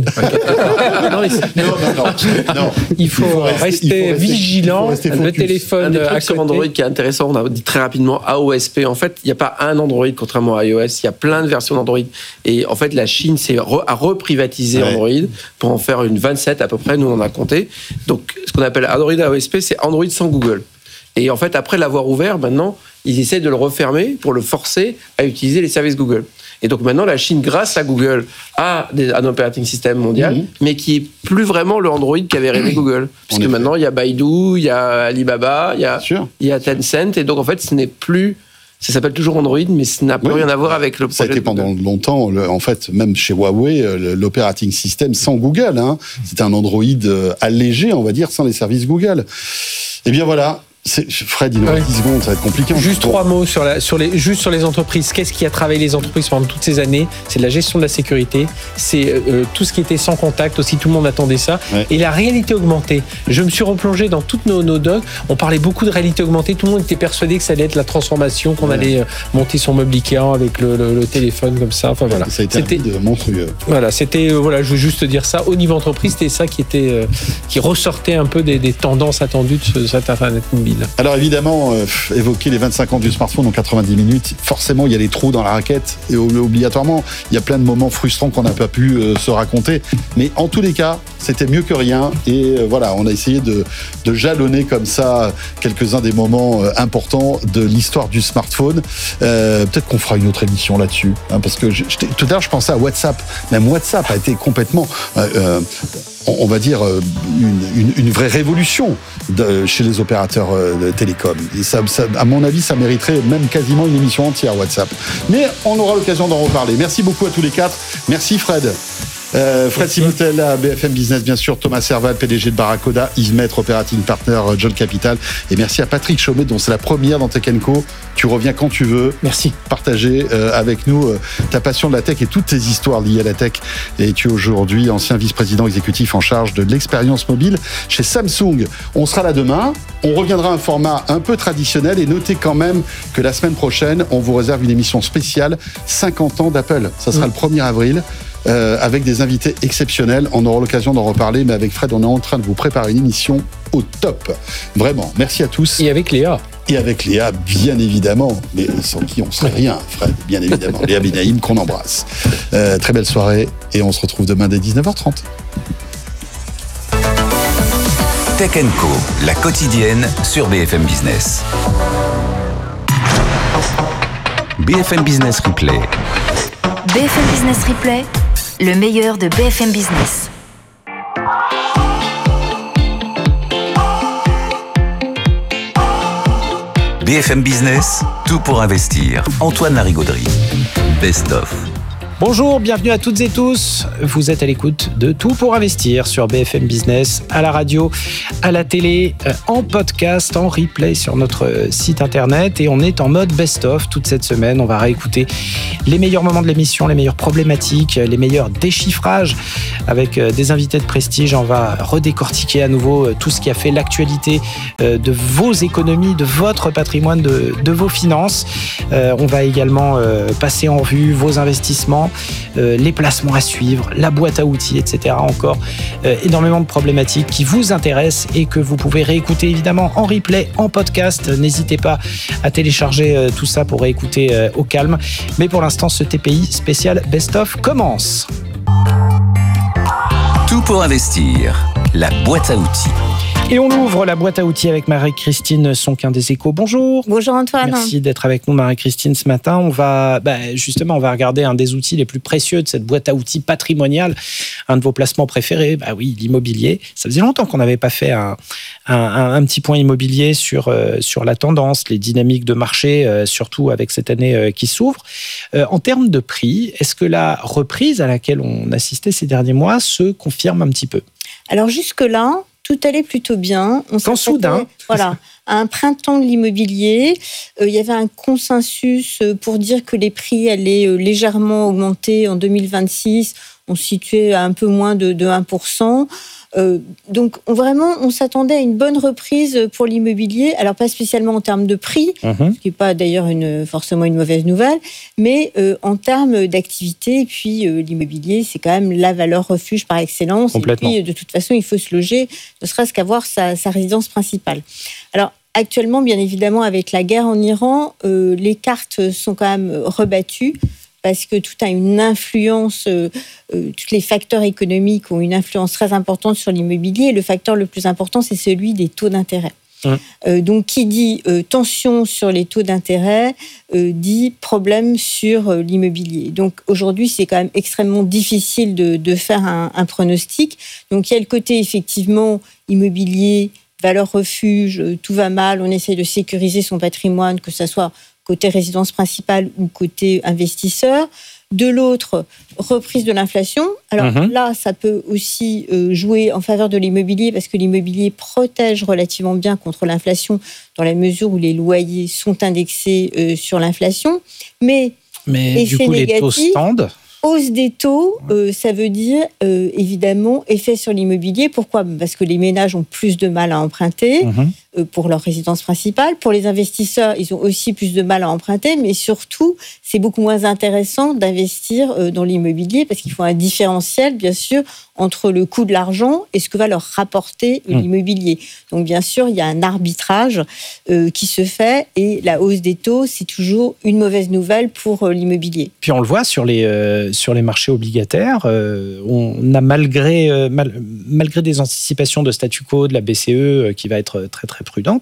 Non. Il faut rester vigilant. Le téléphone. Un des trucs sur Android qui est intéressant, on a dit très rapidement AOSP. En fait, il n'y a pas un Android contrairement à iOS. Il y a plein de versions d'Android. Et en fait, la Chine a reprivatisé Android pour en faire une 27 à peu près. Nous, on a compté. Donc, ce qu'on appelle Android AOSP, c'est Android sans Google. Et en fait, après l'avoir ouvert, maintenant, ils essaient de le refermer pour le forcer à utiliser les services Google. Et donc maintenant, la Chine, grâce à Google, a un operating system mondial, mais qui est plus vraiment le Android qu'avait rêvé Google. Puisque maintenant, il y a Baidu, il y a Alibaba, il y a Tencent, et donc en fait, ce n'est plus... Ça s'appelle toujours Android, mais ça n'a plus rien à voir avec le projet. Ça a été pendant longtemps, en fait, même chez Huawei, l'operating system sans Google. C'était un Android allégé, on va dire, sans les services Google. Eh bien voilà. Fred, il nous reste 10 secondes, ça va être compliqué. Juste 3 mots sur les entreprises. Qu'est-ce qui a travaillé les entreprises pendant toutes ces années ? C'est la gestion de la sécurité, c'est tout ce qui était sans contact aussi, tout le monde attendait ça. Ouais. Et la réalité augmentée. Je me suis replongé dans toutes nos docs, on parlait beaucoup de réalité augmentée, tout le monde était persuadé que ça allait être la transformation, qu'on allait monter son meuble Ikea avec le téléphone comme ça. Enfin voilà. Ça a été monstrueux. Voilà, c'était je veux juste dire ça. Au niveau entreprise, c'était ça qui ressortait un peu des tendances attendues de cet Internet mobile. Alors évidemment, évoquer les 25 ans du smartphone en 90 minutes, forcément il y a des trous dans la raquette et obligatoirement il y a plein de moments frustrants qu'on n'a pas pu se raconter, mais en tous les cas c'était mieux que rien et voilà, on a essayé de jalonner comme ça quelques-uns des moments importants de l'histoire du smartphone. Peut-être qu'on fera une autre émission là-dessus, parce que tout à l'heure je pensais à WhatsApp. Même WhatsApp a été complètement on va dire une vraie révolution chez les opérateurs de télécom. Et ça, à mon avis, ça mériterait même quasiment une émission entière WhatsApp. Mais on aura l'occasion d'en reparler. Merci beaucoup à tous les quatre. Merci Fred. Fred Simoutel à BFM Business, bien sûr, Thomas Serval, PDG de Barracoda, Yves Maître, Operating Partner, John Capital, et merci à Patrick Chaumet, dont c'est la première dans Tech & Co. Tu reviens quand tu veux. Merci. Partager avec nous ta passion de la tech et toutes tes histoires liées à la tech. Et tu es aujourd'hui ancien vice-président exécutif en charge de l'expérience mobile chez Samsung. On sera là demain. On reviendra à un format un peu traditionnel et notez quand même que la semaine prochaine, on vous réserve une émission spéciale 50 ans d'Apple. Ça sera le 1er avril. Avec des invités exceptionnels. On aura l'occasion d'en reparler, mais avec Fred, on est en train de vous préparer une émission au top. Vraiment, merci à tous. Et avec Léa. Et avec Léa, bien évidemment, mais sans qui on serait rien, Fred, bien évidemment. Léa Benaïm, qu'on embrasse. Très belle soirée, et on se retrouve demain dès 19h30. Tech Co, la quotidienne sur BFM Business. BFM Business Replay. BFM Business Replay, le meilleur de BFM Business. BFM Business, tout pour investir. Antoine Larigauderie. Best of. Bonjour, bienvenue à toutes et tous. Vous êtes à l'écoute de Tout pour investir sur BFM Business, à la radio, à la télé, en podcast, en replay sur notre site internet. Et on est en mode best-of toute cette semaine. On va réécouter les meilleurs moments de l'émission, les meilleures problématiques, les meilleurs déchiffrages avec des invités de prestige. On va redécortiquer à nouveau tout ce qui a fait l'actualité de vos économies, de votre patrimoine, de vos finances. On va également passer en revue vos investissements, les placements à suivre, la boîte à outils, etc. Encore énormément de problématiques qui vous intéressent et que vous pouvez réécouter évidemment en replay, en podcast. N'hésitez pas à télécharger tout ça pour réécouter au calme. Mais pour l'instant, ce TPI spécial Best of commence. Tout pour investir, la boîte à outils. Et on ouvre la boîte à outils avec Marie-Christine Sonquin des Échos. Bonjour. Bonjour Antoine. Merci d'être avec nous Marie-Christine ce matin. On va regarder un des outils les plus précieux de cette boîte à outils patrimoniale, un de vos placements préférés. Oui, l'immobilier. Ça faisait longtemps qu'on n'avait pas fait un petit point immobilier sur la tendance, les dynamiques de marché, surtout avec cette année qui s'ouvre. En termes de prix, est-ce que la reprise à laquelle on assistait ces derniers mois se confirme un petit peu ? Alors jusque-là, tout allait plutôt bien. Quand soudain, à un printemps de l'immobilier, il y avait un consensus pour dire que les prix allaient légèrement augmenter en 2026. On se situait à un peu moins de 1%. Donc on s'attendait à une bonne reprise pour l'immobilier. Alors pas spécialement en termes de prix, ce qui n'est pas d'ailleurs forcément une mauvaise nouvelle, mais en termes d'activité. Et puis l'immobilier, c'est quand même la valeur refuge par excellence. Complètement. Et puis de toute façon, il faut se loger, ne serait-ce qu'avoir sa résidence principale. Alors actuellement, bien évidemment, avec la guerre en Iran, les cartes sont quand même rebattues, parce que tout a une influence, tous les facteurs économiques ont une influence très importante sur l'immobilier. Et le facteur le plus important, c'est celui des taux d'intérêt. Donc, qui dit tension sur les taux d'intérêt, dit problème sur l'immobilier. Donc, aujourd'hui, c'est quand même extrêmement difficile de faire un pronostic. Donc, il y a le côté, effectivement, immobilier, valeur refuge, tout va mal, on essaie de sécuriser son patrimoine, que ce soit côté résidence principale ou côté investisseur. De l'autre, reprise de l'inflation. Alors là, ça peut aussi jouer en faveur de l'immobilier parce que l'immobilier protège relativement bien contre l'inflation dans la mesure où les loyers sont indexés sur l'inflation. Mais du coup, les taux tendent. Hausse des taux, ça veut dire évidemment effet sur l'immobilier. Pourquoi ? Parce que les ménages ont plus de mal à emprunter pour leur résidence principale. Pour les investisseurs, ils ont aussi plus de mal à emprunter, mais surtout, c'est beaucoup moins intéressant d'investir dans l'immobilier parce qu'il faut un différentiel, bien sûr, entre le coût de l'argent et ce que va leur rapporter l'immobilier. Donc, bien sûr, il y a un arbitrage qui se fait et la hausse des taux, c'est toujours une mauvaise nouvelle pour l'immobilier. Puis on le voit sur les marchés obligataires, on a malgré des anticipations de statu quo de la BCE qui va être très très prudente,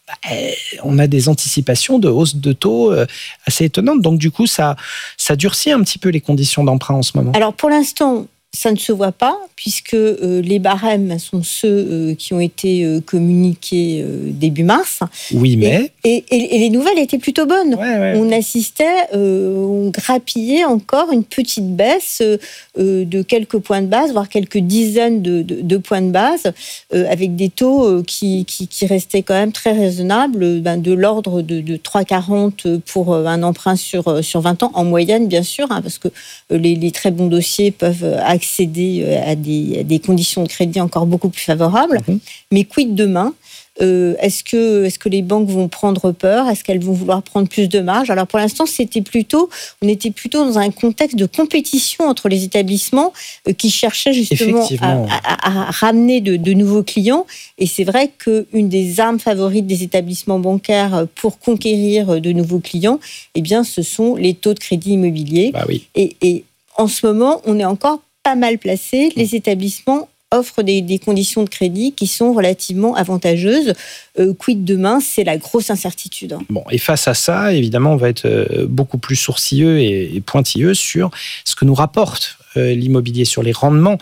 on a des anticipations de hausse de taux assez étonnantes. Donc du coup, ça durcit un petit peu les conditions d'emprunt en ce moment. Alors pour l'instant, ça ne se voit pas, puisque les barèmes sont ceux qui ont été communiqués début mars. Oui, mais... Et les nouvelles étaient plutôt bonnes. Ouais. On assistait, on grappillait encore une petite baisse de quelques points de base, voire quelques dizaines de points de base, avec des taux qui restaient quand même très raisonnables, de l'ordre de 3,40 pour un emprunt sur 20 ans, en moyenne, bien sûr, parce que les très bons dossiers peuvent accéder à des conditions de crédit encore beaucoup plus favorables. Mais quid demain ? Est-ce que les banques vont prendre peur ? Est-ce qu'elles vont vouloir prendre plus de marge ? Alors pour l'instant, on était plutôt dans un contexte de compétition entre les établissements qui cherchaient justement à ramener de nouveaux clients. Et c'est vrai qu'une des armes favorites des établissements bancaires pour conquérir de nouveaux clients, eh bien, ce sont les taux de crédit immobilier. Bah oui. Et en ce moment, on est encore pas mal placés. Les établissements offrent des conditions de crédit qui sont relativement avantageuses. Quid demain, c'est la grosse incertitude. Bon, et face à ça, évidemment, on va être beaucoup plus sourcilleux et pointilleux sur ce que nous rapporte l'immobilier, sur les rendements.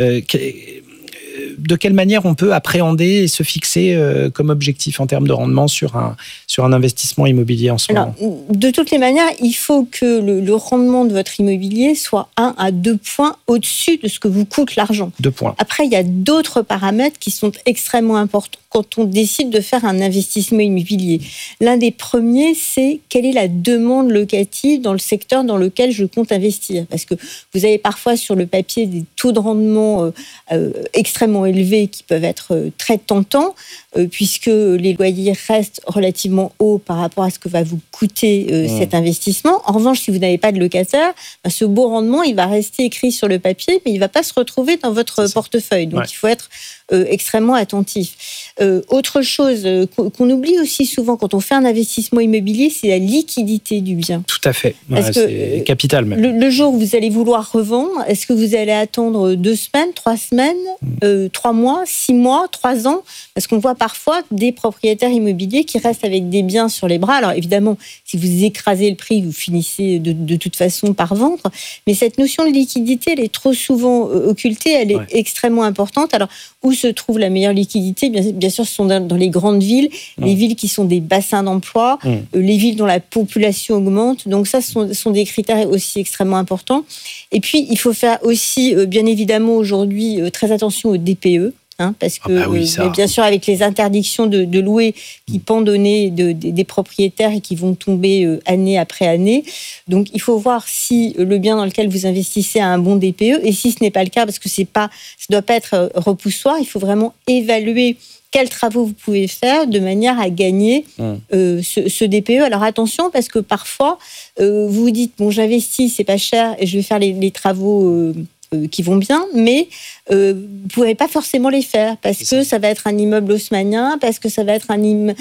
De quelle manière on peut appréhender et se fixer comme objectif en termes de rendement sur un investissement immobilier en ce moment? De toutes les manières, il faut que le rendement de votre immobilier soit 1 à 2 points au-dessus de ce que vous coûte l'argent. 2 points. Après, il y a d'autres paramètres qui sont extrêmement importants quand on décide de faire un investissement immobilier. L'un des premiers, c'est quelle est la demande locative dans le secteur dans lequel je compte investir. Parce que vous avez parfois sur le papier des taux de rendement extrêmement élevés qui peuvent être très tentants, puisque les loyers restent relativement hauts par rapport à ce que va vous coûter cet investissement. En revanche, si vous n'avez pas de locataire, ce beau rendement, il va rester écrit sur le papier, mais il ne va pas se retrouver dans votre portefeuille. Donc, il faut être extrêmement attentif. Autre chose qu'on oublie aussi souvent quand on fait un investissement immobilier, c'est la liquidité du bien. Tout à fait. C'est capital même. Le jour où vous allez vouloir revendre, est-ce que vous allez attendre 2 semaines, 3 semaines, 3 mois, 6 mois, 3 ans? Parce qu'on voit parfois des propriétaires immobiliers qui restent avec des biens sur les bras. Alors évidemment, si vous écrasez le prix, vous finissez de toute façon par vendre. Mais cette notion de liquidité, elle est trop souvent occultée, elle est extrêmement importante. Alors, où se trouve la meilleure liquidité? Bien sûr, ce sont dans les grandes villes, les villes qui sont des bassins d'emploi, les villes dont la population augmente. Donc ça, ce sont des critères aussi extrêmement importants. Et puis, il faut faire aussi, bien évidemment, aujourd'hui, très attention au DPE. Parce que, bien sûr, avec les interdictions de louer qui pendent au nez des propriétaires et qui vont tomber année après année. Donc, il faut voir si le bien dans lequel vous investissez a un bon DPE. Et si ce n'est pas le cas, parce que ça ne doit pas être repoussoir, il faut vraiment évaluer quels travaux vous pouvez faire de manière à gagner ce DPE. Alors attention, parce que parfois, vous vous dites, bon, j'investis, c'est pas cher, et je vais faire les travaux qui vont bien, mais vous ne pourrez pas forcément les faire parce que ça va être un immeuble haussmannien, parce que ça va être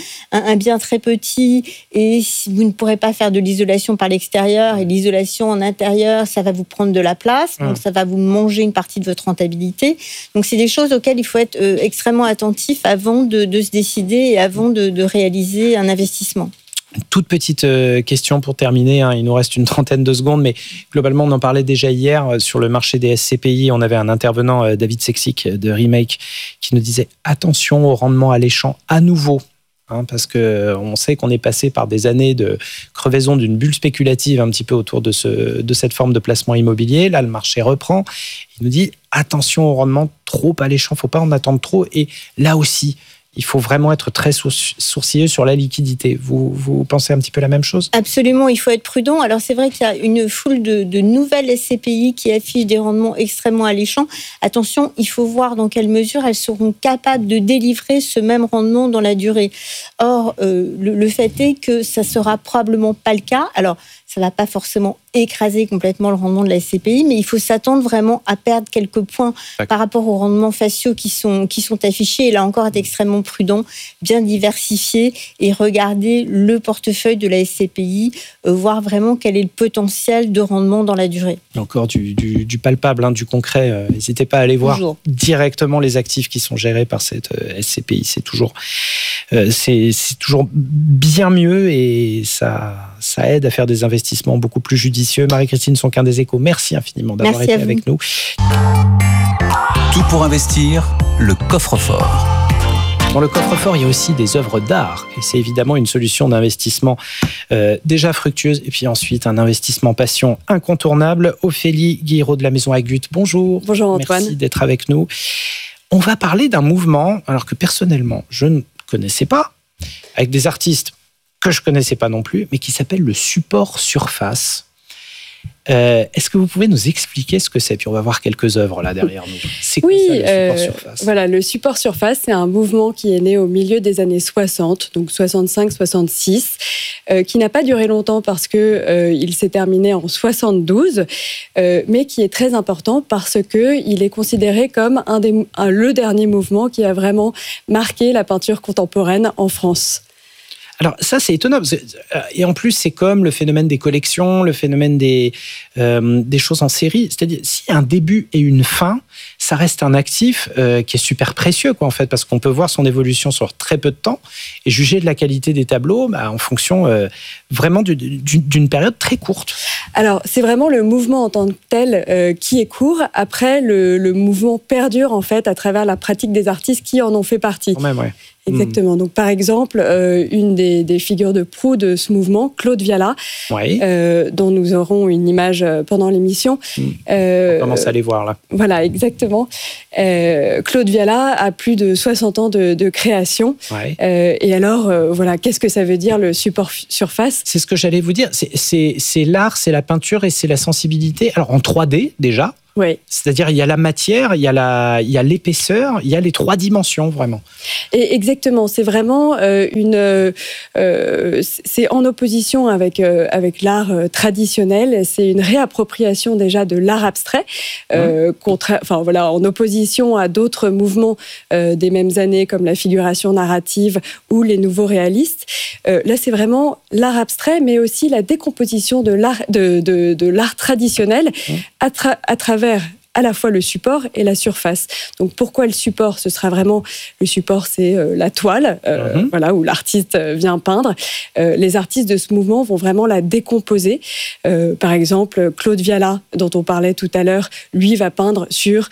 un bien très petit et si vous ne pourrez pas faire de l'isolation par l'extérieur et l'isolation en intérieur, ça va vous prendre de la place, donc ça va vous manger une partie de votre rentabilité. Donc c'est des choses auxquelles il faut être extrêmement attentif avant de se décider et avant de réaliser un investissement. Toute petite question pour terminer, il nous reste une trentaine de secondes, mais globalement on en parlait déjà hier sur le marché des SCPI, on avait un intervenant, David Sexic de Remake, qui nous disait attention au rendement alléchant à nouveau, parce qu'on sait qu'on est passé par des années de crevaison d'une bulle spéculative un petit peu autour de cette forme de placement immobilier. Là le marché reprend, il nous dit attention au rendement trop alléchant, il ne faut pas en attendre trop, et là aussi il faut vraiment être très sourcilleux sur la liquidité. Vous pensez un petit peu la même chose? Absolument, il faut être prudent. Alors c'est vrai qu'il y a une foule de nouvelles SCPI qui affichent des rendements extrêmement alléchants. Attention, il faut voir dans quelle mesure elles seront capables de délivrer ce même rendement dans la durée. Or, le fait est que ça ne sera probablement pas le cas. Alors, ça ne va pas forcément écraser complètement le rendement de la SCPI, mais il faut s'attendre vraiment à perdre quelques points par rapport aux rendements faciaux qui sont affichés. Et là encore, être extrêmement prudent, bien diversifié et regarder le portefeuille de la SCPI, voir vraiment quel est le potentiel de rendement dans la durée. Encore du palpable, du concret. N'hésitez pas à aller voir directement les actifs qui sont gérés par cette SCPI. C'est toujours bien mieux et ça aide à faire des investissements beaucoup plus judicieux. Marie-Christine Sonquin des Échos, merci infiniment d'avoir été avec nous. Tout pour investir, le coffre-fort. Dans le coffre-fort, il y a aussi des œuvres d'art. Et c'est évidemment une solution d'investissement déjà fructueuse. Et puis ensuite, un investissement passion incontournable. Ophélie Guiraud de la Maison Agut, bonjour. Bonjour Antoine. Merci d'être avec nous. On va parler d'un mouvement, alors que personnellement, je ne connaissais pas, avec des artistes que je ne connaissais pas non plus, mais qui s'appelle le support surface. Est-ce que vous pouvez nous expliquer ce que c'est? Puis on va voir quelques œuvres là derrière nous. C'est quoi ça, le support surface? Voilà, le support surface, c'est un mouvement qui est né au milieu des années 60, donc 65-66, qui n'a pas duré longtemps parce que il s'est terminé en 72, mais qui est très important parce que il est considéré comme le dernier mouvement qui a vraiment marqué la peinture contemporaine en France. Alors ça, c'est étonnant. Et en plus, c'est comme le phénomène des collections, le phénomène des choses en série. C'est-à-dire, s'il y a un début et une fin, ça reste un actif qui est super précieux, quoi, en fait, parce qu'on peut voir son évolution sur très peu de temps et juger de la qualité des tableaux en fonction vraiment d'une période très courte. Alors, c'est vraiment le mouvement en tant que tel qui est court. Après, le mouvement perdure, en fait, à travers la pratique des artistes qui en ont fait partie. Quand même, ouais. Exactement. Donc, par exemple, une des figures de proue de ce mouvement, Claude Viala, dont nous aurons une image pendant l'émission. On commence à les voir, là. Voilà, exactement. Claude Viala a plus de 60 ans de création. Et alors, voilà, qu'est-ce que ça veut dire, le support surface ? C'est ce que j'allais vous dire. C'est l'art, c'est la peinture et c'est la sensibilité. Alors, en 3D, déjà. Oui. C'est-à-dire, il y a la matière, il y a l'épaisseur, il y a les 3 dimensions, vraiment. Et exactement, c'est vraiment c'est en opposition avec l'art traditionnel. C'est une réappropriation déjà de l'art abstrait, en opposition à d'autres mouvements des mêmes années comme la figuration narrative ou les nouveaux réalistes. Là, c'est vraiment l'art abstrait, mais aussi la décomposition de l'art traditionnel à travers à la fois le support et la surface. Donc pourquoi le support ? Ce sera vraiment le support, c'est la toile, où l'artiste vient peindre. Les artistes de ce mouvement vont vraiment la décomposer. Par exemple, Claude Viala, dont on parlait tout à l'heure, lui va peindre sur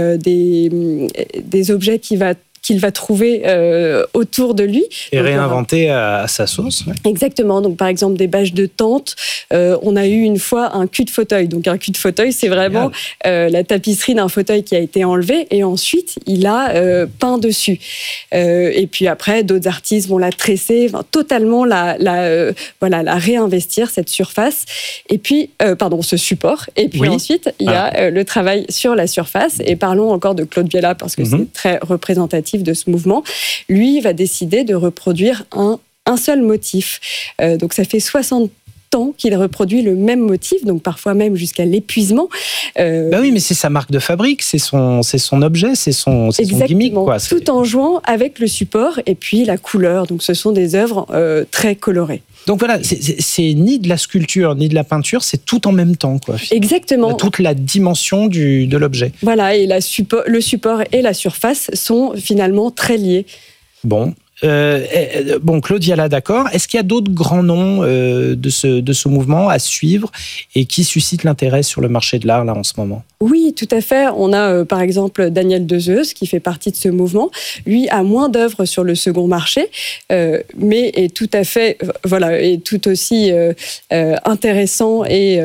des objets qu'il va trouver autour de lui. Et réinventer à sa sauce. Ouais. Exactement. Donc, par exemple, des bâches de tente. On a eu une fois un cul de fauteuil. Donc, un cul de fauteuil, c'est vraiment la tapisserie d'un fauteuil qui a été enlevé et ensuite, il a peint dessus. Et puis après, d'autres artistes vont la tresser, totalement la réinvestir, cette surface. Et puis, ce support. Et puis ensuite, il y a le travail sur la surface. Et parlons encore de Claude Viala parce que c'est très représentatif de ce mouvement. Lui va décider de reproduire un seul motif. Donc ça fait 60 ans qu'il reproduit le même motif, donc parfois même jusqu'à l'épuisement. Oui, mais c'est sa marque de fabrique, c'est son objet, c'est son gimmick. Quoi. Tout en jouant avec le support et puis la couleur. Donc ce sont des œuvres très colorées. Donc voilà, c'est ni de la sculpture ni de la peinture, c'est tout en même temps, quoi. Exactement. Toute la dimension de l'objet. Voilà, et le support et la surface sont finalement très liés. Bon, Claude Viala, d'accord. Est-ce qu'il y a d'autres grands noms de ce mouvement à suivre et qui suscitent l'intérêt sur le marché de l'art là en ce moment ? Oui, tout à fait. On a par exemple Daniel Dezeuze qui fait partie de ce mouvement. Lui a moins d'œuvres sur le second marché, mais est tout à fait, est tout aussi intéressant et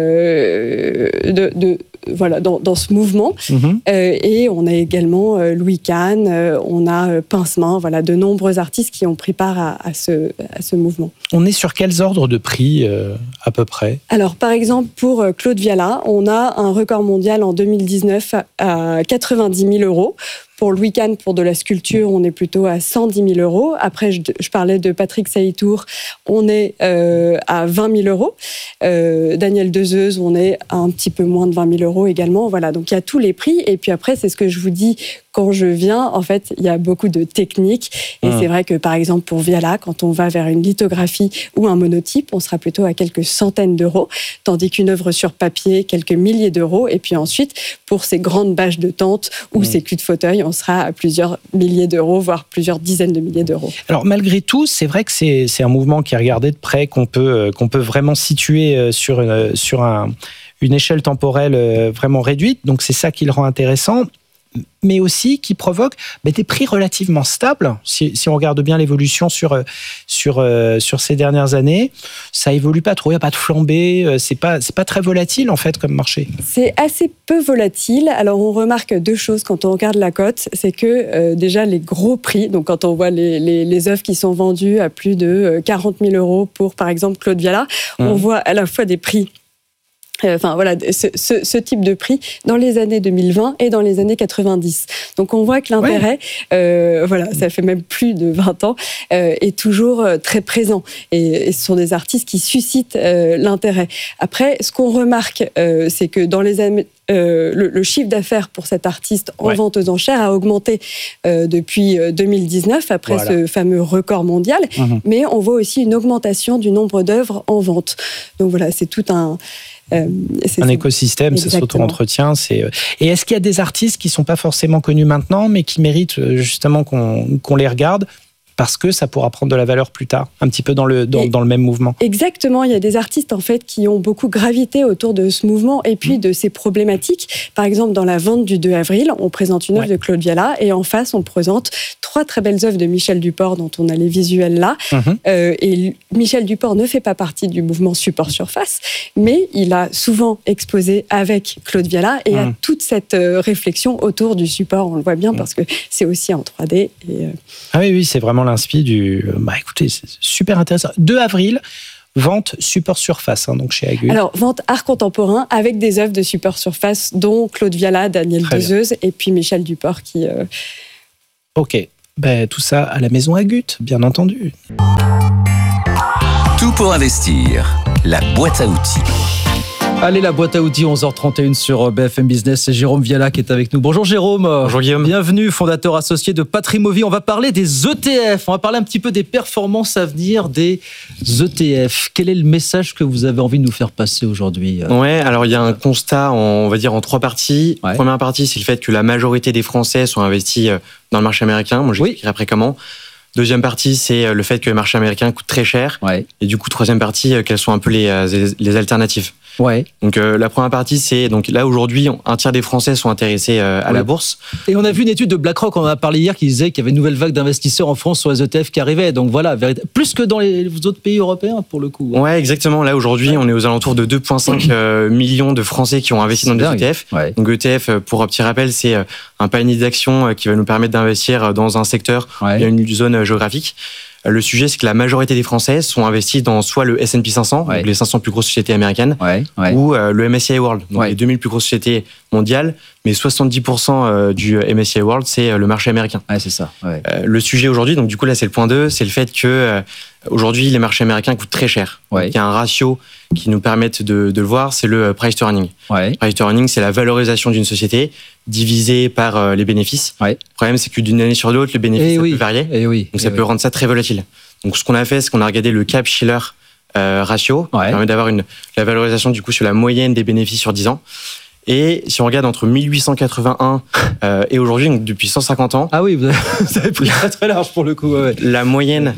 dans ce mouvement. Et on a également Louis Kahn, on a Pincemin, de nombreux artistes qui ont pris part à ce mouvement. On est sur quels ordres de prix à peu près ? Alors, par exemple, pour Claude Viala, on a un record mondial en 2019 à 90 000 euros. Pour Louis Kahn, pour de la sculpture, on est plutôt à 110 000 euros. Après, je parlais de Patrick Saïtour, on est à 20 000 euros. Daniel Dezeuze, on est à un petit peu moins de 20 000 euros également. Voilà, donc il y a tous les prix. Et puis après, c'est ce que je vous dis quand je viens. En fait, il y a beaucoup de techniques. Et c'est vrai que, par exemple, pour Viala, quand on va vers une lithographie ou un monotype, on sera plutôt à quelques centaines d'euros. Tandis qu'une œuvre sur papier, quelques milliers d'euros. Et puis ensuite, pour ces grandes bâches de tente ou ces culs de fauteuil, on sera à plusieurs milliers d'euros, voire plusieurs dizaines de milliers d'euros. Alors malgré tout, c'est vrai que c'est un mouvement qui est regardé de près, qu'on peut vraiment situer sur une échelle temporelle vraiment réduite. Donc c'est ça qui le rend intéressant, mais aussi qui provoque des prix relativement stables. Si on regarde bien l'évolution sur ces dernières années, ça évolue pas trop, il n'y a pas de flambée, c'est pas très volatile en fait comme marché. C'est assez peu volatile. Alors on remarque deux choses quand on regarde la cote, c'est que déjà les gros prix, donc quand on voit les œuvres qui sont vendues à plus de 40 000 euros pour par exemple Claude Viala, on voit à la fois des prix ce type de prix dans les années 2020 et dans les années 90. Donc on voit que l'intérêt, ça fait même plus de 20 ans, est toujours très présent. Et ce sont des artistes qui suscitent l'intérêt. Après, ce qu'on remarque, c'est que dans les années le chiffre d'affaires pour cet artiste en vente aux enchères a augmenté depuis 2019, après ce fameux record mondial, mais on voit aussi une augmentation du nombre d'œuvres en vente. Donc voilà, c'est tout un un écosystème, ça s'auto-entretient. Et est-ce qu'il y a des artistes qui sont pas forcément connus maintenant, mais qui méritent justement qu'on les regarde parce que ça pourra prendre de la valeur plus tard, un petit peu dans le même mouvement. Exactement, il y a des artistes en fait qui ont beaucoup gravité autour de ce mouvement et puis de ces problématiques. Par exemple, dans la vente du 2 avril, on présente une œuvre de Claude Viala et en face, on présente 3 très belles œuvres de Michel Duport dont on a les visuels là. Et Michel Duport ne fait pas partie du mouvement support surface, mais il a souvent exposé avec Claude Viala et a toute cette réflexion autour du support. On le voit bien parce que c'est aussi en 3D. Ah oui, c'est vraiment l'inspi du... écoutez, c'est super intéressant. 2 avril, vente support surface, donc chez Aguille. Alors, vente art contemporain avec des œuvres de support surface, dont Claude Viala, Daniel Dezeuse et puis Michel Duport qui... Ok, tout ça à la maison Agut, bien entendu. Tout pour investir, la boîte à outils. Allez, la boîte à outils, 11h31 sur BFM Business. C'est Jérôme Viala qui est avec nous. Bonjour Jérôme. Bonjour Guillaume. Bienvenue, fondateur associé de Patrimovie. On va parler des ETF. On va parler un petit peu des performances à venir des ETF. Quel est le message que vous avez envie de nous faire passer aujourd'hui ? Ouais, alors il y a un constat, on va dire en 3 parties. Ouais. Première partie, c'est le fait que la majorité des Français sont investis dans le marché américain. Moi, j'expliquerai après comment. Deuxième partie, c'est le fait que le marché américain coûte très cher. Ouais. Et du coup, troisième partie, quelles sont un peu les alternatives. Ouais. Donc la première partie, c'est donc là aujourd'hui, un tiers des Français sont intéressés à la bourse. Et on a vu une étude de BlackRock, on en a parlé hier, qui disait qu'il y avait une nouvelle vague d'investisseurs en France sur les ETF qui arrivait. Donc voilà, plus que dans les autres pays européens pour le coup. Ouais, exactement. Là aujourd'hui, on est aux alentours de 2,5 millions de Français qui ont investi dans des ETF. Ouais. Donc ETF, pour un petit rappel, c'est un panier d'actions qui va nous permettre d'investir dans un secteur, il y a une zone géographique. Le sujet, c'est que la majorité des Français sont investis dans soit le S&P 500, donc les 500 plus grosses sociétés américaines, ou le MSCI World, donc les 2000 plus grosses sociétés mondiales, mais 70% du MSCI World, c'est le marché américain. Ouais, c'est ça. Ouais. Le sujet aujourd'hui, donc du coup là c'est le point 2, c'est le fait que aujourd'hui les marchés américains coûtent très cher. Ouais. Donc, il y a un ratio qui nous permet de le voir, c'est le price to earning. Ouais. Price to earning, c'est la valorisation d'une société divisée par les bénéfices. Ouais. Le problème, c'est que d'une année sur l'autre, le bénéfice peut varier. Donc ça peut rendre ça très volatile. Donc ce qu'on a fait, c'est qu'on a regardé le Cap-Shiller ratio, qui permet d'avoir la valorisation du coup sur la moyenne des bénéfices sur 10 ans. Et si on regarde entre 1881 et aujourd'hui, donc depuis 150 ans... Ah oui, vous avez pris très large pour le coup. Ouais. La moyenne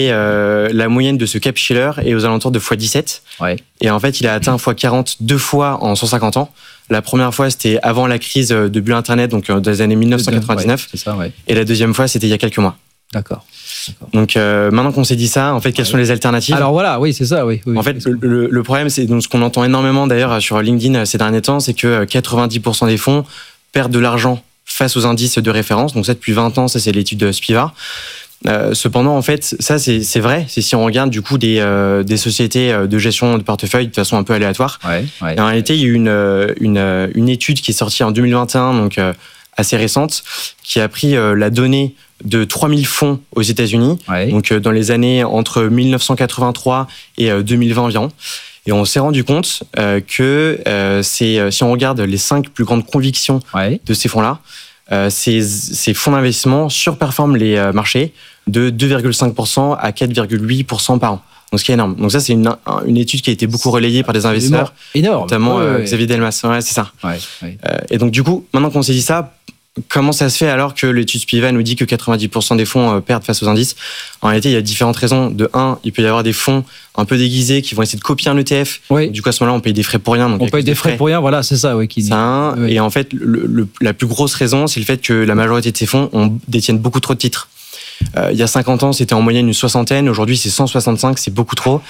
de ce Cap-Shiller est aux alentours de x17. Ouais. Et en fait, il a atteint x40 2 fois en 150 ans. La première fois, c'était avant la crise de bulle Internet, donc dans les années 1999. Ouais, c'est ça, ouais. Et la deuxième fois, c'était il y a quelques mois. D'accord. Donc maintenant qu'on s'est dit ça, en fait, quelles sont les alternatives ? Alors voilà, oui, c'est ça, oui. En fait, le problème, c'est donc ce qu'on entend énormément d'ailleurs sur LinkedIn ces derniers temps, c'est que 90% des fonds perdent de l'argent face aux indices de référence. Donc ça, depuis 20 ans, ça c'est l'étude de Spivak. Cependant, en fait, ça c'est vrai. C'est si on regarde du coup des sociétés de gestion de portefeuille de façon un peu aléatoire. Et en réalité, il y a eu une étude qui est sortie en 2021, donc assez récente, qui a pris la donnée de 3000 fonds aux États-Unis, donc dans les années entre 1983 et 2020 environ. Et on s'est rendu compte que si on regarde les 5 plus grandes convictions de ces fonds-là, ces fonds d'investissement surperforment les marchés de 2,5% à 4,8% par an. Donc, ce qui est énorme. Donc, ça, c'est une étude qui a été beaucoup relayée par des investisseurs. Énorme. Notamment Xavier Delmas. Ouais, c'est ça. Et donc, du coup, maintenant qu'on s'est dit ça, comment ça se fait alors que l'étude Spivak nous dit que 90% des fonds perdent face aux indices ? En réalité, il y a différentes raisons. De 1, il peut y avoir des fonds un peu déguisés qui vont essayer de copier un ETF. Oui. Du coup, à ce moment-là, on paye des frais pour rien. Donc on paye des frais pour rien, voilà, c'est ça. Oui, Et en fait, la plus grosse raison, c'est le fait que la majorité de ces fonds détiennent beaucoup trop de titres. Il y a 50 ans, c'était en moyenne une 60aine. Aujourd'hui, c'est 165, c'est beaucoup trop.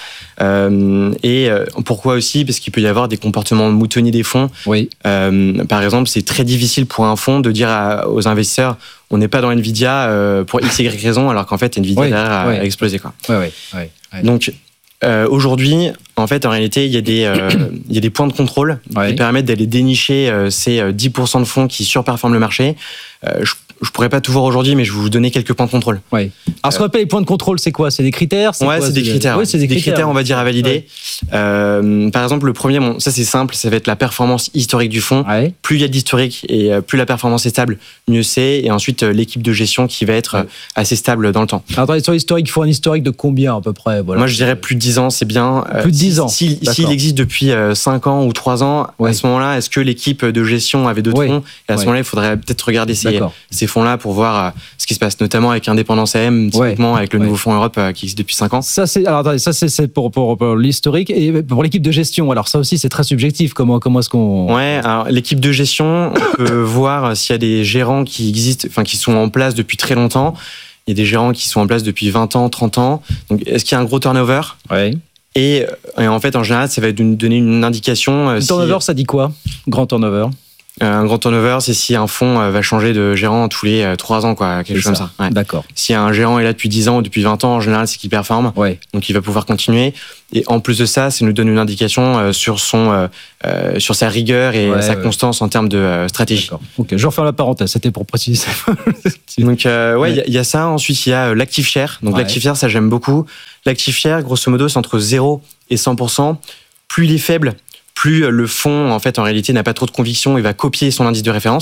Pourquoi aussi ? Parce qu'il peut y avoir des comportements moutonniers des fonds. Oui. Par exemple, c'est très difficile pour un fonds de dire aux investisseurs on n'est pas dans Nvidia pour X, Y raison, alors qu'en fait, Nvidia derrière a explosé. Quoi. Donc, aujourd'hui, en fait, en réalité, il y a des points de contrôle qui permettent d'aller dénicher ces 10% de fonds qui surperforment le marché. je pourrais pas tout voir aujourd'hui, mais je vais vous donner quelques points de contrôle. Ouais. Alors, ce qu'on appelle les points de contrôle, c'est quoi? C'est des critères? C'est des critères. Ouais, c'est des critères, on va dire, à valider. Ouais. Par exemple, le premier, ça c'est simple, ça va être la performance historique du fonds. Ouais. Plus il y a d'historique et plus la performance est stable, mieux c'est. Et ensuite, l'équipe de gestion qui va être assez stable dans le temps. Alors, attendez, sur l'historique, il faut un historique de combien à peu près? Moi, je dirais plus de 10 ans, c'est bien. Plus de 10 ans. S'il existe depuis 5 ans ou 3 ans, à ce moment-là, est-ce que l'équipe de gestion avait d'autres fonds? Et à ce moment-là, il faudrait peut-être regarder ces fonds-là pour voir ce qui se passe, notamment avec Indépendance AM, typiquement avec le nouveau fonds Europe qui existe depuis 5 ans. Ça, c'est pour l'historique et pour l'équipe de gestion. Alors ça aussi, c'est très subjectif. Comment est-ce qu'on... Ouais, alors l'équipe de gestion, on peut voir s'il y a des gérants qui existent, enfin qui sont en place depuis très longtemps. Il y a des gérants qui sont en place depuis 20 ans, 30 ans. Donc, est-ce qu'il y a un gros turnover? Ouais. Et en fait, en général, ça va donner une indication. Turnover, ça dit quoi? Grand turnover? Un grand turnover, c'est si un fonds va changer de gérant tous les 3 ans, quoi, quelque chose comme ça. Ouais. D'accord. Si un gérant est là depuis 10 ans ou depuis 20 ans, en général, c'est qu'il performe. Ouais. Donc, il va pouvoir continuer. Et en plus de ça nous donne une indication sur sa rigueur et sa constance en termes de stratégie. D'accord. Ok, je referme la parenthèse, c'était pour préciser. Donc, il y a ça. Ensuite, il y a l'active share. Donc, l'active share, ça, j'aime beaucoup. L'active share, grosso modo, c'est entre 0 et 100%. Plus il est faible, plus le fonds, en réalité, n'a pas trop de conviction et va copier son indice de référence.